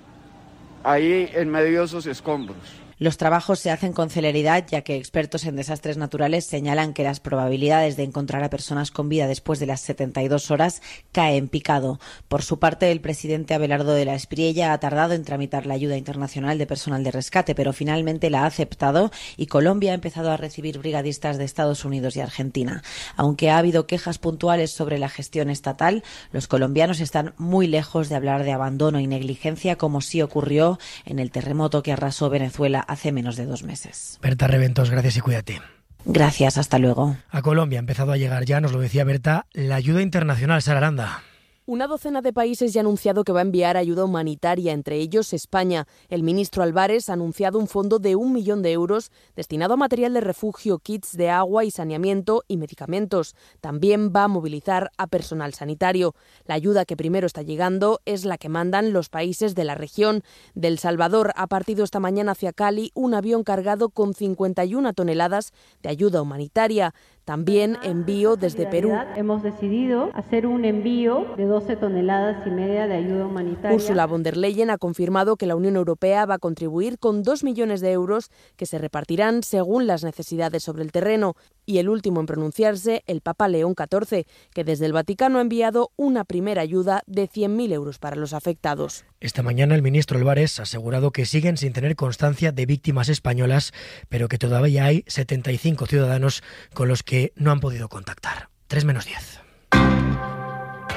ahí en medio de esos escombros. Los trabajos se hacen con celeridad, ya que expertos en desastres naturales señalan que las probabilidades de encontrar a personas con vida después de las setenta y dos horas caen en picado. Por su parte, el presidente Abelardo de la Espriella ha tardado en tramitar la ayuda internacional de personal de rescate, pero finalmente la ha aceptado y Colombia ha empezado a recibir brigadistas de Estados Unidos y Argentina. Aunque ha habido quejas puntuales sobre la gestión estatal, los colombianos están muy lejos de hablar de abandono y negligencia, como sí ocurrió en el terremoto que arrasó Venezuela hace menos de dos meses. Berta Reventós, gracias y cuídate. Gracias, hasta luego. A Colombia ha empezado a llegar ya, nos lo decía Berta, la ayuda internacional. Sara Aranda. Una docena de países ya ha anunciado que va a enviar ayuda humanitaria, entre ellos España. El ministro Álvarez ha anunciado un fondo de un millón de euros destinado a material de refugio, kits de agua y saneamiento y medicamentos. También va a movilizar a personal sanitario. La ayuda que primero está llegando es la que mandan los países de la región. De El Salvador ha partido esta mañana hacia Cali un avión cargado con cincuenta y una toneladas de ayuda humanitaria. También envío desde Perú. Hemos decidido hacer un envío de doce toneladas y media de ayuda humanitaria. Ursula von der Leyen ha confirmado que la Unión Europea va a contribuir con dos millones de euros que se repartirán según las necesidades sobre el terreno. Y el último en pronunciarse, el Papa León catorce, que desde el Vaticano ha enviado una primera ayuda de cien mil euros para los afectados. Esta mañana el ministro Álvarez ha asegurado que siguen sin tener constancia de víctimas españolas, pero que todavía hay setenta y cinco ciudadanos con los que no han podido contactar. tres menos diez.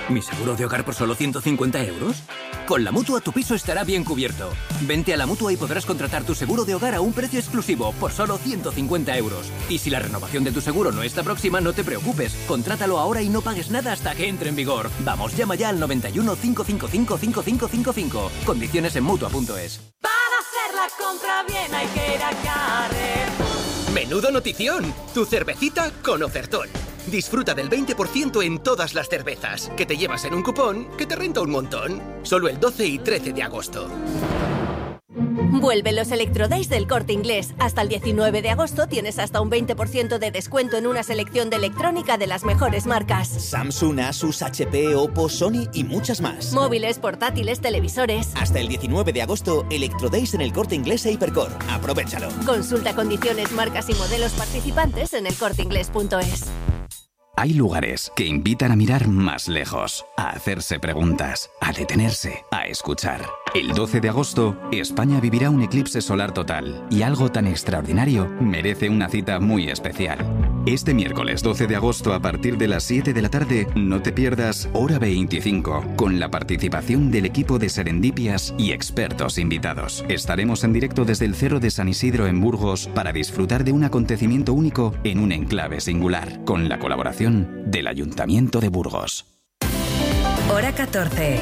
¿Mi seguro de hogar por solo ciento cincuenta euros? Con la Mutua tu piso estará bien cubierto. Vente a la Mutua y podrás contratar tu seguro de hogar a un precio exclusivo por solo ciento cincuenta euros. Y si la renovación de tu seguro no está próxima, no te preocupes. Contrátalo ahora y no pagues nada hasta que entre en vigor. Vamos, llama ya al noventa y uno, cinco cinco cinco, cinco cinco cinco cinco. Condiciones en Mutua punto es. Para hacer la compra bien hay que ir a Carrefour. ¡Menudo notición! Tu cervecita con ofertón. Disfruta del veinte por ciento en todas las cervezas, que te llevas en un cupón que te renta un montón. Solo el doce y trece de agosto. Vuelven los Electrodays del Corte Inglés. Hasta el diecinueve de agosto tienes hasta un veinte por ciento de descuento en una selección de electrónica de las mejores marcas. Samsung, Asus, H P, Oppo, Sony y muchas más. Móviles, portátiles, televisores. Hasta el diecinueve de agosto, Electrodays en el Corte Inglés e Hipercor. Aprovéchalo. Consulta condiciones, marcas y modelos participantes en el corte inglés punto es. Hay lugares que invitan a mirar más lejos, a hacerse preguntas, a detenerse, a escuchar. El doce de agosto, España vivirá un eclipse solar total y algo tan extraordinario merece una cita muy especial. Este miércoles doce de agosto a partir de las siete de la tarde, no te pierdas Hora veinticinco, con la participación del equipo de Serendipias y expertos invitados. Estaremos en directo desde el Cerro de San Isidro en Burgos para disfrutar de un acontecimiento único en un enclave singular, con la colaboración del Ayuntamiento de Burgos. Hora catorce.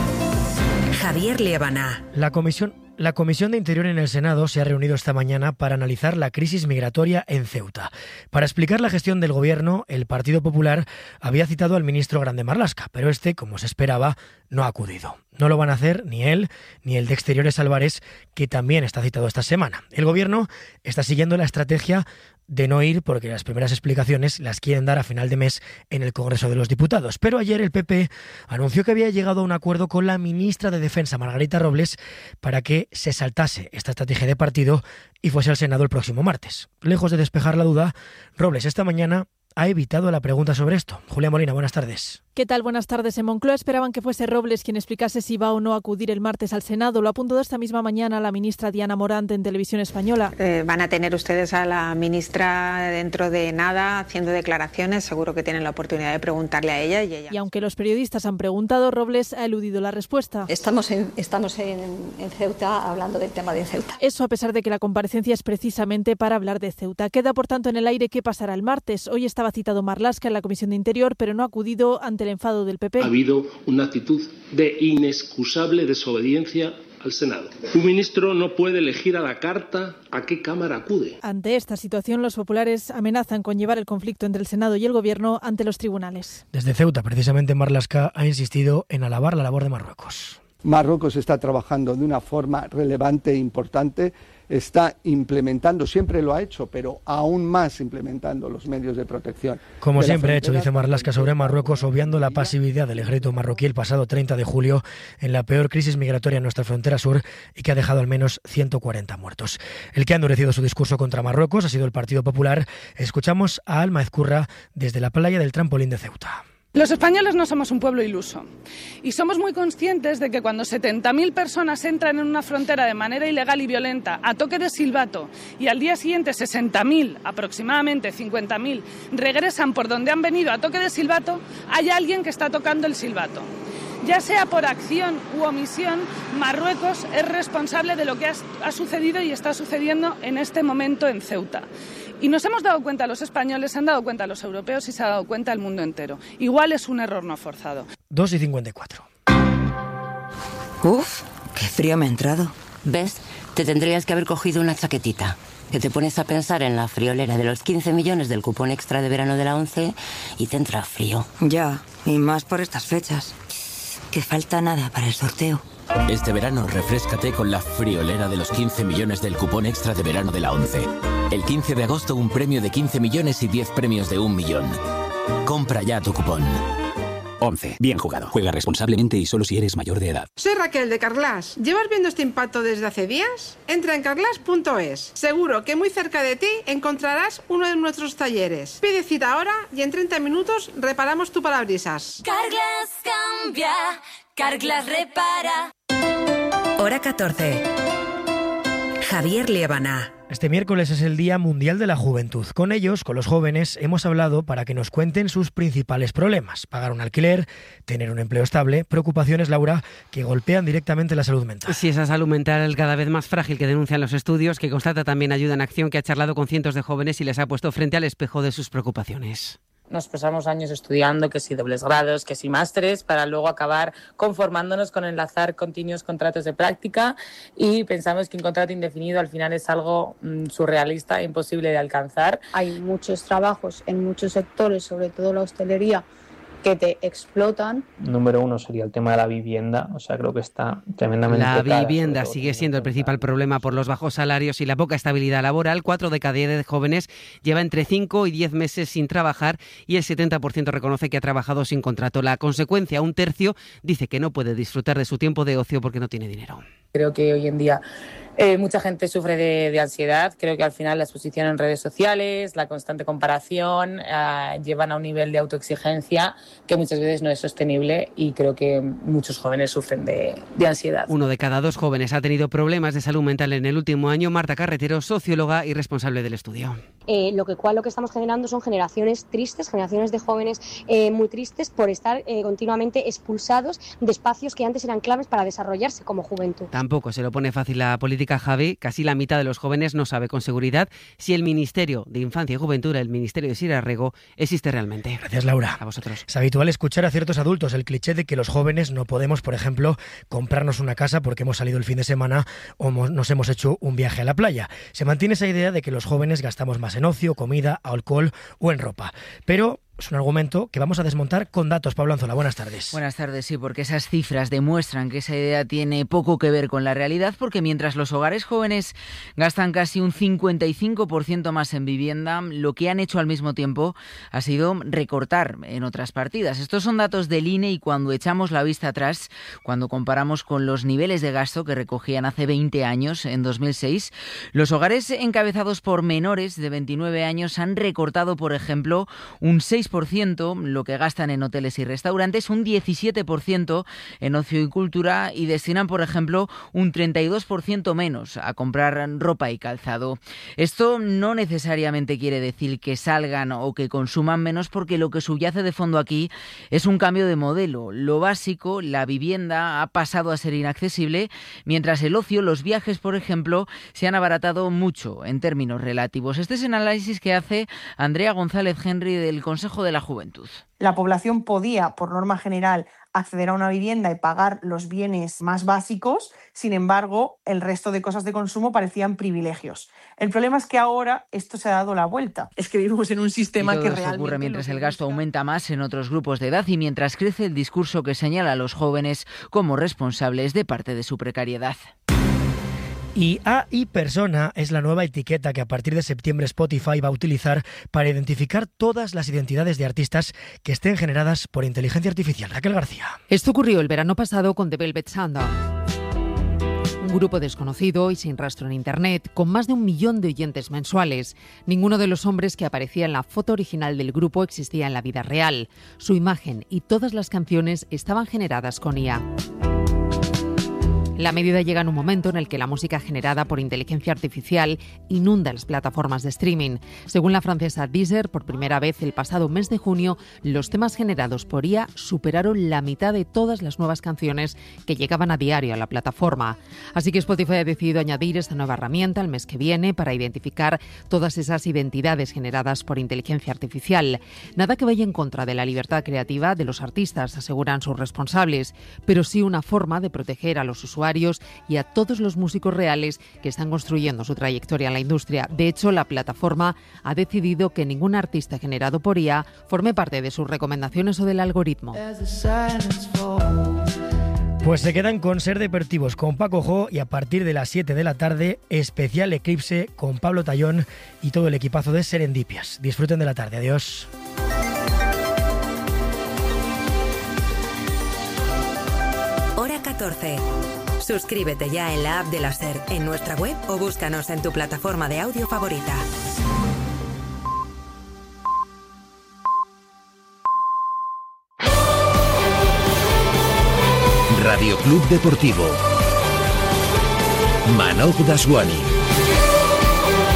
Javier Liébana. La comisión La Comisión de Interior en el Senado se ha reunido esta mañana para analizar la crisis migratoria en Ceuta. Para explicar la gestión del Gobierno, el Partido Popular había citado al ministro Grande Marlaska, pero este, como se esperaba, no ha acudido. No lo van a hacer ni él ni el de Exteriores Álvarez, que también está citado esta semana. El Gobierno está siguiendo la estrategia de no ir porque las primeras explicaciones las quieren dar a final de mes en el Congreso de los Diputados. Pero ayer el P P anunció que había llegado a un acuerdo con la ministra de Defensa, Margarita Robles, para que se saltase esta estrategia de partido y fuese al Senado el próximo martes. Lejos de despejar la duda, Robles esta mañana ha evitado la pregunta sobre esto. Julia Molina, buenas tardes. ¿Qué tal? Buenas tardes. En Moncloa esperaban que fuese Robles quien explicase si va o no a acudir el martes al Senado. Lo ha apuntado esta misma mañana la ministra Diana Morant en Televisión Española. Eh, van a tener ustedes a la ministra dentro de nada haciendo declaraciones. Seguro que tienen la oportunidad de preguntarle a ella. Y, ella... y aunque los periodistas han preguntado, Robles ha eludido la respuesta. Estamos, en, estamos en, en Ceuta hablando del tema de Ceuta. Eso a pesar de que la comparecencia es precisamente para hablar de Ceuta. Queda por tanto en el aire qué pasará el martes. Hoy estaba citado Marlaska en la Comisión de Interior, pero no ha acudido ante el enfado del P P. Ha habido una actitud de inexcusable desobediencia al Senado. Un ministro no puede elegir a la carta a qué Cámara acude. Ante esta situación, los populares amenazan con llevar el conflicto entre el Senado y el Gobierno ante los tribunales. Desde Ceuta, precisamente, Marlaska ha insistido en alabar la labor de Marruecos. Marruecos está trabajando de una forma relevante e importante, está implementando, siempre lo ha hecho, pero aún más implementando los medios de protección. Como siempre ha hecho, dice Marlaska sobre Marruecos, obviando la pasividad del ejército marroquí el pasado treinta de julio en la peor crisis migratoria en nuestra frontera sur y que ha dejado al menos ciento cuarenta muertos. El que ha endurecido su discurso contra Marruecos ha sido el Partido Popular. Escuchamos a Alma Ezcurra desde la playa del Trampolín de Ceuta. Los españoles no somos un pueblo iluso y somos muy conscientes de que cuando setenta mil personas entran en una frontera de manera ilegal y violenta a toque de silbato y al día siguiente sesenta mil, aproximadamente cincuenta mil, regresan por donde han venido a toque de silbato, hay alguien que está tocando el silbato. Ya sea por acción u omisión, Marruecos es responsable de lo que ha, ha sucedido y está sucediendo en este momento en Ceuta. Y nos hemos dado cuenta los españoles, se han dado cuenta los europeos y se ha dado cuenta el mundo entero. Igual es un error no forzado. dos y cincuenta y cuatro. Uf, qué frío me ha entrado. ¿Ves? Te tendrías que haber cogido una chaquetita. Que te pones a pensar en la friolera de los quince millones del cupón extra de verano de la ONCE y te entra frío. Ya, y más por estas fechas. Que falta nada para el sorteo. Este verano refréscate con la friolera de los quince millones del cupón extra de verano de la ONCE. El quince de agosto un premio de quince millones y diez premios de un millón. Compra ya tu cupón. ONCE. Bien jugado. Juega responsablemente y solo si eres mayor de edad. Soy Raquel de Carglass. ¿Llevas viendo este impacto desde hace días? Entra en carglass punto es. Seguro que muy cerca de ti encontrarás uno de nuestros talleres. Pide cita ahora y en treinta minutos reparamos tu parabrisas. Carglass cambia, Carglass repara. Hora catorce. Javier Liébana. Este miércoles es el Día Mundial de la Juventud. Con ellos, con los jóvenes, hemos hablado para que nos cuenten sus principales problemas. Pagar un alquiler, tener un empleo estable, preocupaciones, Laura, que golpean directamente la salud mental. Sí, esa salud mental cada vez más frágil que denuncian los estudios, que constata también Ayuda en Acción, que ha charlado con cientos de jóvenes y les ha puesto frente al espejo de sus preocupaciones. Nos pasamos años estudiando, que si dobles grados, que si másteres, para luego acabar conformándonos con enlazar continuos contratos de práctica y pensamos que un contrato indefinido al final es algo mm, surrealista e imposible de alcanzar. Hay muchos trabajos en muchos sectores, sobre todo la hostelería, que te explotan. Número uno sería el tema de la vivienda, o sea, creo que está tremendamente La tocada, vivienda sigue siendo el principal problema por los bajos salarios y la poca estabilidad laboral. Cuatro de cada diez jóvenes lleva entre cinco y diez meses sin trabajar y el setenta por ciento reconoce que ha trabajado sin contrato. La consecuencia, un tercio dice que no puede disfrutar de su tiempo de ocio porque no tiene dinero. Creo que hoy en día eh, mucha gente sufre de, de ansiedad. Creo que al final la exposición en redes sociales, la constante comparación, eh, llevan a un nivel de autoexigencia que muchas veces no es sostenible y creo que muchos jóvenes sufren de, de ansiedad. Uno de cada dos jóvenes ha tenido problemas de salud mental en el último año. Marta Carretero, socióloga y responsable del estudio. Eh, lo que cual lo que estamos generando son generaciones tristes, generaciones de jóvenes eh, muy tristes por estar eh, continuamente expulsados de espacios que antes eran claves para desarrollarse como juventud. Tampoco se lo pone fácil la política, Javi. Casi la mitad de los jóvenes no sabe con seguridad si el Ministerio de Infancia y Juventud, el Ministerio de Sira Rego, existe realmente. Gracias, Laura. A vosotros. Es habitual escuchar a ciertos adultos el cliché de que los jóvenes no podemos, por ejemplo, comprarnos una casa porque hemos salido el fin de semana o nos hemos hecho un viaje a la playa. Se mantiene esa idea de que los jóvenes gastamos más en ocio, comida, alcohol o en ropa. Pero es un argumento que vamos a desmontar con datos. Pablo Anzola, buenas tardes. Buenas tardes, sí, porque esas cifras demuestran que esa idea tiene poco que ver con la realidad, porque mientras los hogares jóvenes gastan casi un cincuenta y cinco por ciento más en vivienda, lo que han hecho al mismo tiempo ha sido recortar en otras partidas. Estos son datos del I N E y cuando echamos la vista atrás, cuando comparamos con los niveles de gasto que recogían hace veinte años, en dos mil seis, los hogares encabezados por menores de veintinueve años han recortado, por ejemplo, un seis por ciento lo que gastan en hoteles y restaurantes, un diecisiete por ciento en ocio y cultura y destinan, por ejemplo, un treinta y dos por ciento menos a comprar ropa y calzado. Esto no necesariamente quiere decir que salgan o que consuman menos, porque lo que subyace de fondo aquí es un cambio de modelo. Lo básico, la vivienda, ha pasado a ser inaccesible, mientras el ocio, los viajes, por ejemplo, se han abaratado mucho en términos relativos. Este es el análisis que hace Andrea González Henry del Consejo de la Juventud. La población podía, por norma general, acceder a una vivienda y pagar los bienes más básicos, sin embargo, el resto de cosas de consumo parecían privilegios. El problema es que ahora esto se ha dado la vuelta. Es que vivimos en un sistema y todo que eso realmente... ocurre mientras el gasto aumenta más en otros grupos de edad y mientras crece el discurso que señala a los jóvenes como responsables de parte de su precariedad. Y A I Persona es la nueva etiqueta que a partir de septiembre Spotify va a utilizar para identificar todas las identidades de artistas que estén generadas por inteligencia artificial. Raquel García. Esto ocurrió el verano pasado con The Velvet Sundown, un grupo desconocido y sin rastro en Internet, con más de un millón de oyentes mensuales. Ninguno de los hombres que aparecía en la foto original del grupo existía en la vida real. Su imagen y todas las canciones estaban generadas con I A. La medida llega en un momento en el que la música generada por inteligencia artificial inunda las plataformas de streaming. Según la francesa Deezer, por primera vez el pasado mes de junio, los temas generados por I A superaron la mitad de todas las nuevas canciones que llegaban a diario a la plataforma. Así que Spotify ha decidido añadir esta nueva herramienta el mes que viene para identificar todas esas identidades generadas por inteligencia artificial. Nada que vaya en contra de la libertad creativa de los artistas, aseguran sus responsables, pero sí una forma de proteger a los usuarios y a todos los músicos reales que están construyendo su trayectoria en la industria. De hecho, la plataforma ha decidido que ningún artista generado por I A forme parte de sus recomendaciones o del algoritmo. Pues se quedan con Ser Deportivos con Paco Jo y a partir de las siete de la tarde, especial Eclipse con Pablo Tallón y todo el equipazo de Serendipias. Disfruten de la tarde. Adiós. Hora catorce. Suscríbete ya en la app de la SER, en nuestra web o búscanos en tu plataforma de audio favorita. Radio Club Deportivo. Manoj Daswani.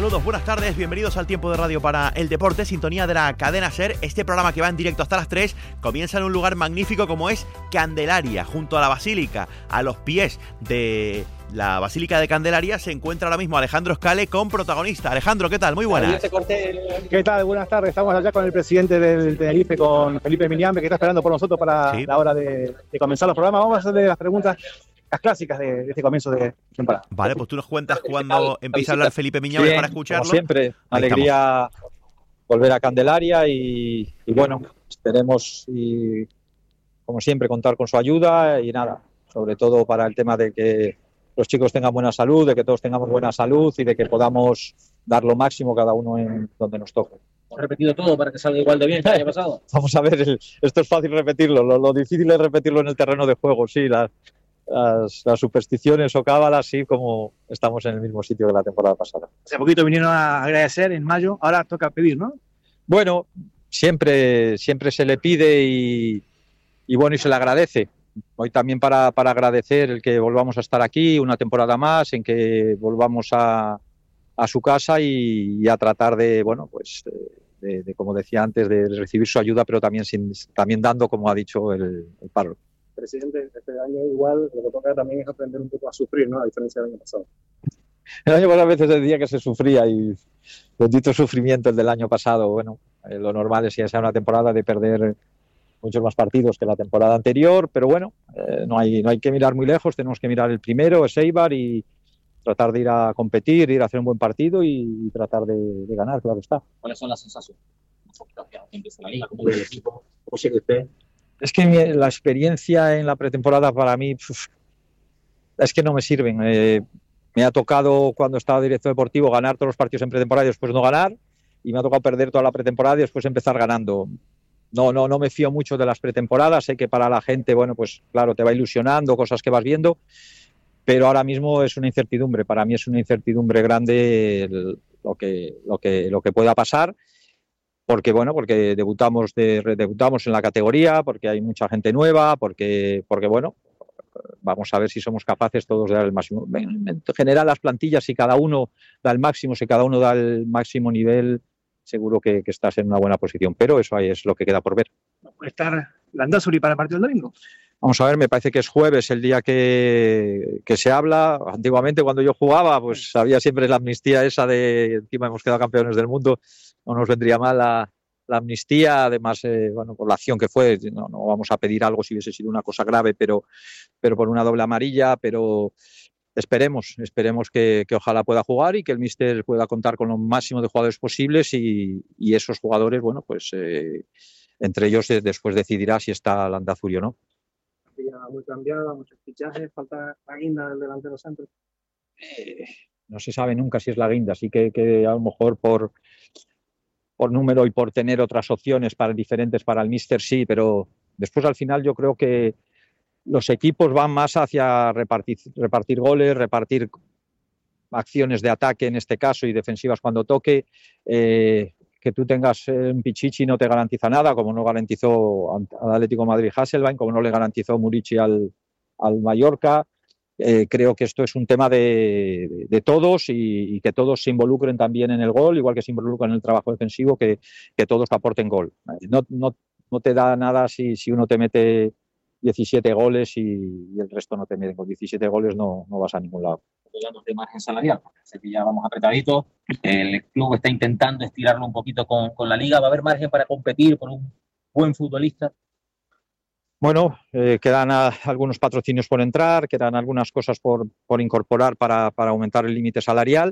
Saludos, buenas tardes, bienvenidos al Tiempo de Radio para el Deporte, sintonía de la cadena SER. Este programa que va en directo hasta las tres comienza en un lugar magnífico como es Candelaria, junto a la Basílica. A los pies de la Basílica de Candelaria se encuentra ahora mismo Alejandro Scale con protagonista. Alejandro, ¿qué tal? Muy buenas. ¿Qué tal? Buenas tardes. Estamos allá con el presidente del Tenerife, con Felipe Miñambe, que está esperando por nosotros para sí. la hora de, de comenzar los programas. Vamos a hacerle las preguntas, las clásicas de, de este comienzo de temporada. Vale, pues tú nos cuentas cuando empieza a hablar Felipe Miñambe para escucharlo. Como siempre, alegría volver a Candelaria y, y bueno, esperemos y como siempre contar con su ayuda y nada, sobre todo para el tema de que los chicos tengan buena salud, de que todos tengamos buena salud y de que podamos dar lo máximo cada uno en donde nos toque. ¿Has repetido todo para que salga igual de bien que el año pasado? Vamos a ver, el, esto es fácil repetirlo, lo, lo difícil es repetirlo en el terreno de juego, sí, las, las, las supersticiones o cábalas, sí, como estamos en el mismo sitio que la temporada pasada. Hace poquito vinieron a agradecer en mayo, ahora toca pedir, ¿no? Bueno, siempre, siempre se le pide y, y bueno, y se le agradece. Hoy también para, para agradecer el que volvamos a estar aquí una temporada más, en que volvamos a, a su casa y, y a tratar de, bueno, pues, de, de, como decía antes, de recibir su ayuda, pero también, sin, también dando, como ha dicho el, el párroco. Presidente, este año igual lo que toca también es aprender un poco a sufrir, ¿no? A diferencia del año pasado. El año pasado a veces decía que se sufría y bendito sufrimiento el del año pasado. Bueno, eh, lo normal es que sea una temporada de perder muchos más partidos que la temporada anterior, pero bueno, eh, no hay no hay que mirar muy lejos, tenemos que mirar el primero, es Eibar, y tratar de ir a competir, ir a hacer un buen partido y, y tratar de, de ganar, claro está. ¿Cuáles son las sensaciones? ¿Cómo empieza la liga? ¿Cómo ve el equipo? ¿Cómo sigue usted? Es que mi, la experiencia en la pretemporada para mí uf, es que no me sirven. Eh, me ha tocado cuando estaba director deportivo ganar todos los partidos en pretemporada y después no ganar, y me ha tocado perder toda la pretemporada y después empezar ganando. No, no, no me fío mucho de las pretemporadas, sé que para la gente, bueno, pues claro, te va ilusionando, cosas que vas viendo, pero ahora mismo es una incertidumbre, para mí es una incertidumbre grande el, lo, que, lo, que, lo que pueda pasar, porque bueno, porque debutamos, de, debutamos en la categoría, porque hay mucha gente nueva, porque, porque bueno, vamos a ver si somos capaces todos de dar el máximo. En general las plantillas, si cada uno da el máximo, si cada uno da el máximo nivel, seguro que, que estás en una buena posición, pero eso ahí es lo que queda por ver. ¿Puede estar Landázuri para el partido del domingo? Vamos a ver, me parece que es jueves el día que, que se habla. Antiguamente cuando yo jugaba, pues había siempre la amnistía esa de, encima hemos quedado campeones del mundo, no nos vendría mal la, la amnistía, además, eh, bueno, por la acción que fue, no, no vamos a pedir algo si hubiese sido una cosa grave, pero, pero por una doble amarilla, pero esperemos, esperemos que, que ojalá pueda jugar y que el míster pueda contar con lo máximo de jugadores posibles y, y esos jugadores, bueno, pues eh, entre ellos eh, después decidirá si está Landázuri o no. Muy cambiada, muchos fichajes, falta la guinda del delantero centro. Eh, no se sabe nunca si es la guinda, así que, que a lo mejor por, por número y por tener otras opciones para diferentes para el míster sí, pero después al final yo creo que los equipos van más hacia repartir, repartir goles, repartir acciones de ataque en este caso y defensivas cuando toque. Eh, que tú tengas un Pichichi no te garantiza nada, como no garantizó al Atlético de Madrid Hasselbaink, como no le garantizó Murici al, al Mallorca. Eh, creo que esto es un tema de, de, de todos y, y que todos se involucren también en el gol, igual que se involucran en el trabajo defensivo, que, que todos aporten gol. No, no, no te da nada si, si uno te mete diecisiete goles y, y el resto no te meten. Con diecisiete goles no, no vas a ningún lado. Hablando de margen salarial, porque Sevilla vamos apretaditos, el club está intentando estirarlo un poquito con, con la liga. ¿Va a haber margen para competir por un buen futbolista? Bueno, eh, quedan a, algunos patrocinios por entrar, quedan algunas cosas por, por incorporar para, para aumentar el límite salarial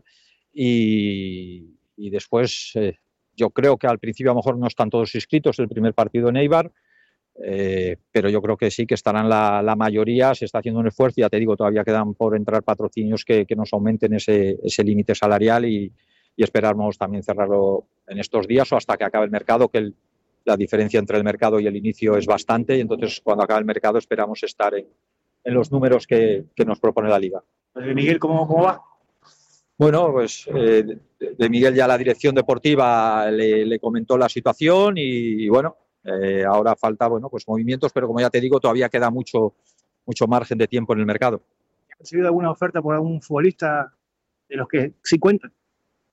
y, y después eh, yo creo que al principio a lo mejor no están todos inscritos el primer partido en Eibar, Eh, pero yo creo que sí que estarán la, la mayoría, se está haciendo un esfuerzo, ya te digo, todavía quedan por entrar patrocinios que, que nos aumenten ese, ese límite salarial y, y esperamos también cerrarlo en estos días o hasta que acabe el mercado, que el, la diferencia entre el mercado y el inicio es bastante y entonces cuando acabe el mercado esperamos estar en, en los números que, que nos propone la Liga. Miguel, ¿cómo, cómo va? Bueno, pues eh, de, de Miguel ya la dirección deportiva le, le comentó la situación y, y bueno, Eh, ahora falta, bueno, pues movimientos, pero como ya te digo, todavía queda mucho, mucho margen de tiempo en el mercado. ¿Has recibido alguna oferta por algún futbolista de los que sí cuentan?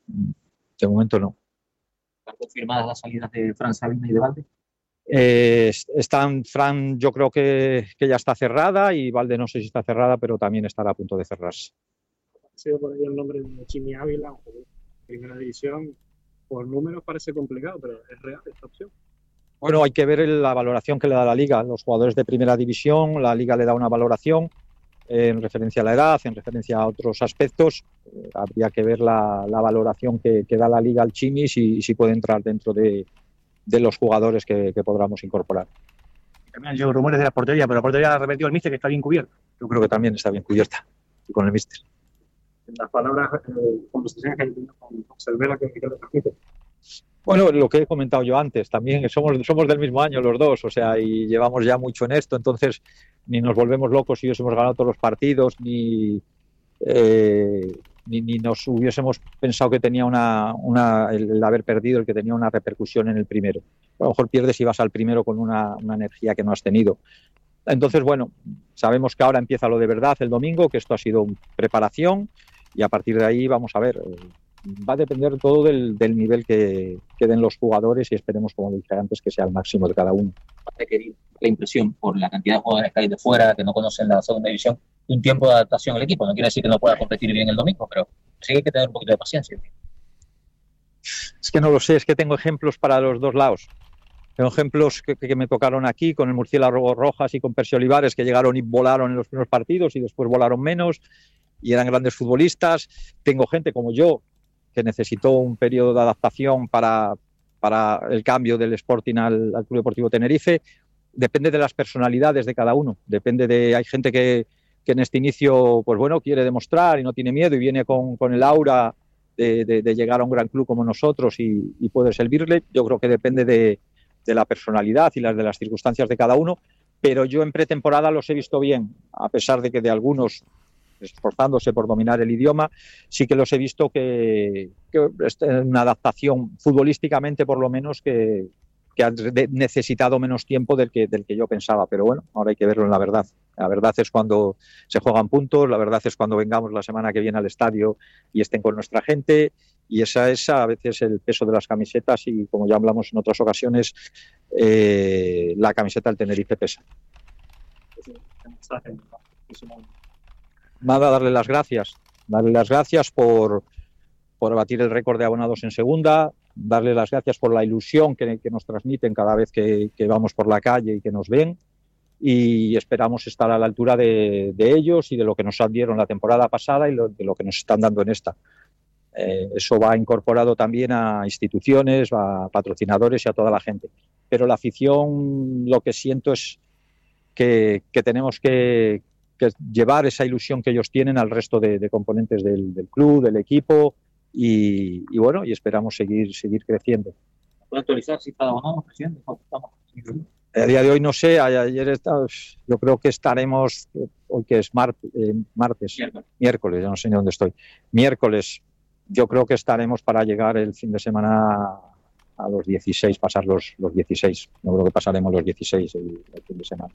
de momento no. ¿Están confirmadas las salidas de Fran Sabina y de Valde? Eh, están, Fran yo creo que, que ya está cerrada y Valde no sé si está cerrada, pero también estará a punto de cerrarse. Ha sido por ahí el nombre de Chimi Ávila, primera división. Por números parece complicado, pero es real esta opción. Bueno, hay que ver la valoración que le da la Liga. Los jugadores de primera división, la Liga le da una valoración eh, en referencia a la edad, en referencia a otros aspectos. Eh, habría que ver la, la valoración que, que da la Liga al Chimi si, si puede entrar dentro de, de los jugadores que, que podamos incorporar. También han llegado rumores de la portería, pero la portería ha repetido el míster que está bien cubierta. Yo creo que también está bien cubierta y con el míster. Las palabras, eh, conversaciones que hay tenido con Cervera, que, que le transmite. Bueno, lo que he comentado yo antes, también somos, somos del mismo año los dos, o sea, y llevamos ya mucho en esto, entonces ni nos volvemos locos si hubiésemos ganado todos los partidos, ni, eh, ni, ni nos hubiésemos pensado que tenía una, una el, el haber perdido, el que tenía una repercusión en el primero. A lo mejor pierdes y vas al primero con una, una energía que no has tenido. Entonces, bueno, sabemos que ahora empieza lo de verdad el domingo, que esto ha sido preparación y a partir de ahí vamos a ver. Va a depender todo del, del nivel que, que den los jugadores y esperemos, como dije antes, que sea el máximo de cada uno. La impresión por la cantidad de jugadores que hay de fuera, que no conocen la segunda división, un tiempo de adaptación al equipo. No quiere decir que no pueda competir bien el domingo, pero sí hay que tener un poquito de paciencia. Es que no lo sé, es que tengo ejemplos para los dos lados. Tengo ejemplos que, que me tocaron aquí con el Murciélago Rojas y con Percy Olivares, que llegaron y volaron en los primeros partidos y después volaron menos y eran grandes futbolistas. Tengo gente como yo, que necesitó un periodo de adaptación para, para el cambio del Sporting al, al Club Deportivo Tenerife. Depende de las personalidades de cada uno. Depende de, hay gente que, que en este inicio, pues bueno, quiere demostrar y no tiene miedo y viene con, con el aura de, de, de llegar a un gran club como nosotros y, y poder servirle. Yo creo que depende de, de la personalidad y las de las circunstancias de cada uno. Pero yo en pretemporada los he visto bien, a pesar de que de algunos, esforzándose por dominar el idioma, sí que los he visto que, que es una adaptación futbolísticamente por lo menos que, que ha necesitado menos tiempo del que, del que yo pensaba, pero bueno, ahora hay que verlo en la verdad. La verdad es cuando se juegan puntos, la verdad es cuando vengamos la semana que viene al estadio y estén con nuestra gente, y esa es a veces el peso de las camisetas y como ya hablamos en otras ocasiones, eh, la camiseta del Tenerife pesa. Nada, darle las gracias, darle las gracias por, por batir el récord de abonados en segunda, darle las gracias por la ilusión que, que nos transmiten cada vez que, que vamos por la calle y que nos ven, y esperamos estar a la altura de, de ellos y de lo que nos dieron la temporada pasada y lo, de lo que nos están dando en esta. Eh, eso va incorporado también a instituciones, a patrocinadores y a toda la gente. Pero la afición, lo que siento es que, que tenemos que que llevar esa ilusión que ellos tienen al resto de, de componentes del, del club, del equipo y, y bueno, y esperamos seguir seguir creciendo. ¿Puede actualizar si está abonado, presidente? A día de hoy no sé, ayer está, yo creo que estaremos, hoy que es mar, eh, martes, miércoles. miércoles, ya no sé ni dónde estoy, miércoles, yo creo que estaremos para llegar el fin de semana a los dieciséis, pasar los, los dieciséis, yo creo que pasaremos los dieciséis el, el fin de semana.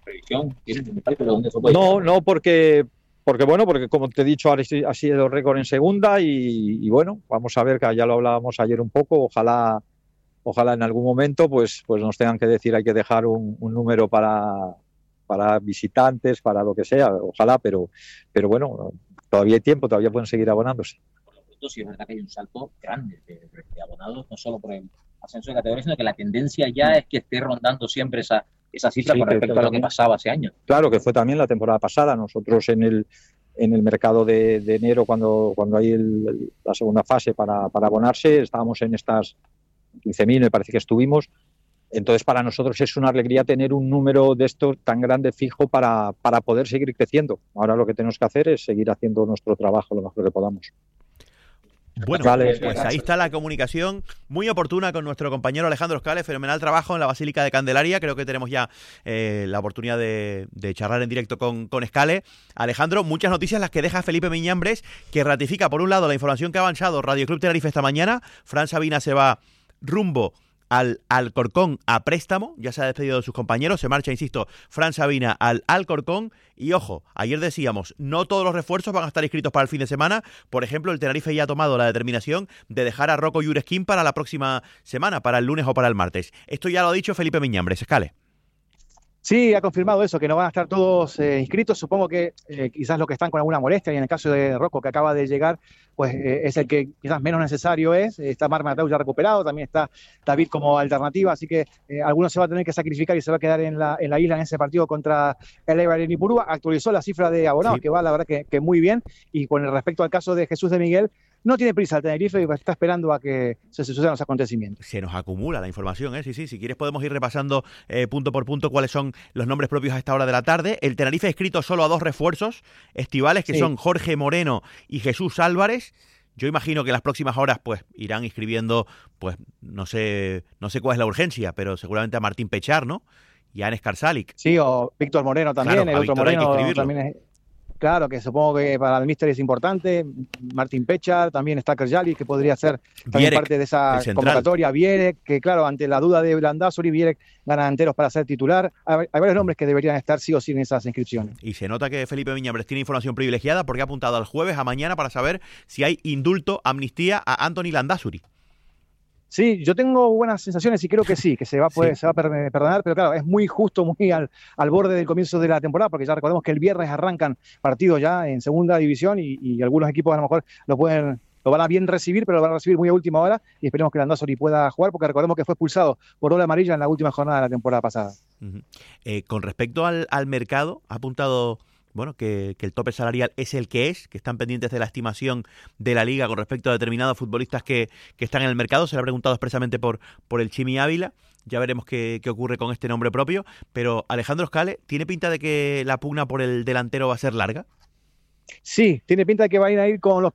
No, no, porque, porque bueno, porque como te he dicho, ha sido récord en segunda y, y bueno, vamos a ver, que ya lo hablábamos ayer un poco, ojalá, ojalá en algún momento pues, pues nos tengan que decir hay que dejar un, un número para, para visitantes, para lo que sea, ojalá, pero, pero bueno, todavía hay tiempo, todavía pueden seguir abonándose. Sí, es verdad que hay un salto grande de, de abonados, no solo por el ascenso de categoría, sino que la tendencia ya es que esté rondando siempre esa esa cifra sí, con respecto que, a lo que pasaba hace años. Claro, que fue también la temporada pasada. Nosotros en el en el mercado de, de enero, cuando, cuando hay el, la segunda fase para, para abonarse, estábamos en estas quince mil, me parece que estuvimos. Entonces, para nosotros es una alegría tener un número de estos tan grande fijo para, para poder seguir creciendo. Ahora lo que tenemos que hacer es seguir haciendo nuestro trabajo lo mejor que podamos. Bueno, vale, pues ahí está la comunicación muy oportuna con nuestro compañero Alejandro Escale. Fenomenal trabajo en la Basílica de Candelaria. Creo que tenemos ya eh, la oportunidad de, de charlar en directo con, con Escale. Alejandro, muchas noticias las que deja Felipe Miñambres, que ratifica por un lado la información que ha avanzado Radio Club Tenerife esta mañana. Fran Sabina se va rumbo al Alcorcón a préstamo, ya se ha despedido de sus compañeros, se marcha, insisto, Fran Sabina al Alcorcón. Y ojo, ayer decíamos, no todos los refuerzos van a estar inscritos para el fin de semana. Por ejemplo, el Tenerife ya ha tomado la determinación de dejar a Rocco Juresquín para la próxima semana, para el lunes o para el martes. Esto ya lo ha dicho Felipe Miñambres. Escale. Sí, ha confirmado eso, que no van a estar todos eh, inscritos. Supongo que eh, quizás los que están con alguna molestia, y en el caso de Rocco, que acaba de llegar, pues eh, es el que quizás menos necesario es. Está Marc Mateu ya recuperado, también está David como alternativa, así que eh, algunos se va a tener que sacrificar y se va a quedar en la, en la isla en ese partido contra el Eibar en Ipurúa. Actualizó la cifra de abonados, sí, que va la verdad que, que muy bien. Y con el respecto al caso de Jesús de Miguel, no tiene prisa el Tenerife y está esperando a que se sucedan los acontecimientos. Se nos acumula la información, ¿eh? Sí, sí, si quieres podemos ir repasando eh, punto por punto cuáles son los nombres propios a esta hora de la tarde. El Tenerife ha escrito solo a dos refuerzos estivales, que sí. son Jorge Moreno y Jesús Álvarez. Yo imagino que las próximas horas pues irán inscribiendo, pues no sé, no sé cuál es la urgencia, pero seguramente a Martín Pechar, ¿no? Y a Anes Karsalik. Sí, o Víctor Moreno también, claro, el otro Moreno también es... Claro, que supongo que para el míster es importante. Martín Pechar, también está Kerjali, que podría ser también Vierek, parte de esa convocatoria. Vierek, que claro, ante la duda de Landázuri, Vierek gana enteros para ser titular. Hay, hay varios nombres que deberían estar sí o sí en esas inscripciones. Y se nota que Felipe Miñambres tiene información privilegiada porque ha apuntado al jueves, a mañana, para saber si hay indulto, amnistía a Anthony Landázuri. Sí, yo tengo buenas sensaciones y creo que sí, que se va, pues, sí. se va a perdonar, pero claro, es muy justo, muy al, al borde del comienzo de la temporada, porque ya recordemos que el viernes arrancan partidos ya en segunda división y, y algunos equipos a lo mejor lo pueden... Lo van a bien recibir, pero lo van a recibir muy a última hora y esperemos que Landázuri pueda jugar, porque recordemos que fue expulsado por ola amarilla en la última jornada de la temporada pasada. Uh-huh. Eh, con respecto al, al mercado, ha apuntado... Bueno, que, que el tope salarial es el que es, que están pendientes de la estimación de la Liga con respecto a determinados futbolistas que, que están en el mercado. Se le ha preguntado expresamente por, por el Chimi Ávila. Ya veremos qué, qué ocurre con este nombre propio. Pero Alejandro Scale, ¿tiene pinta de que la pugna por el delantero va a ser larga? Sí, tiene pinta de que van a ir con los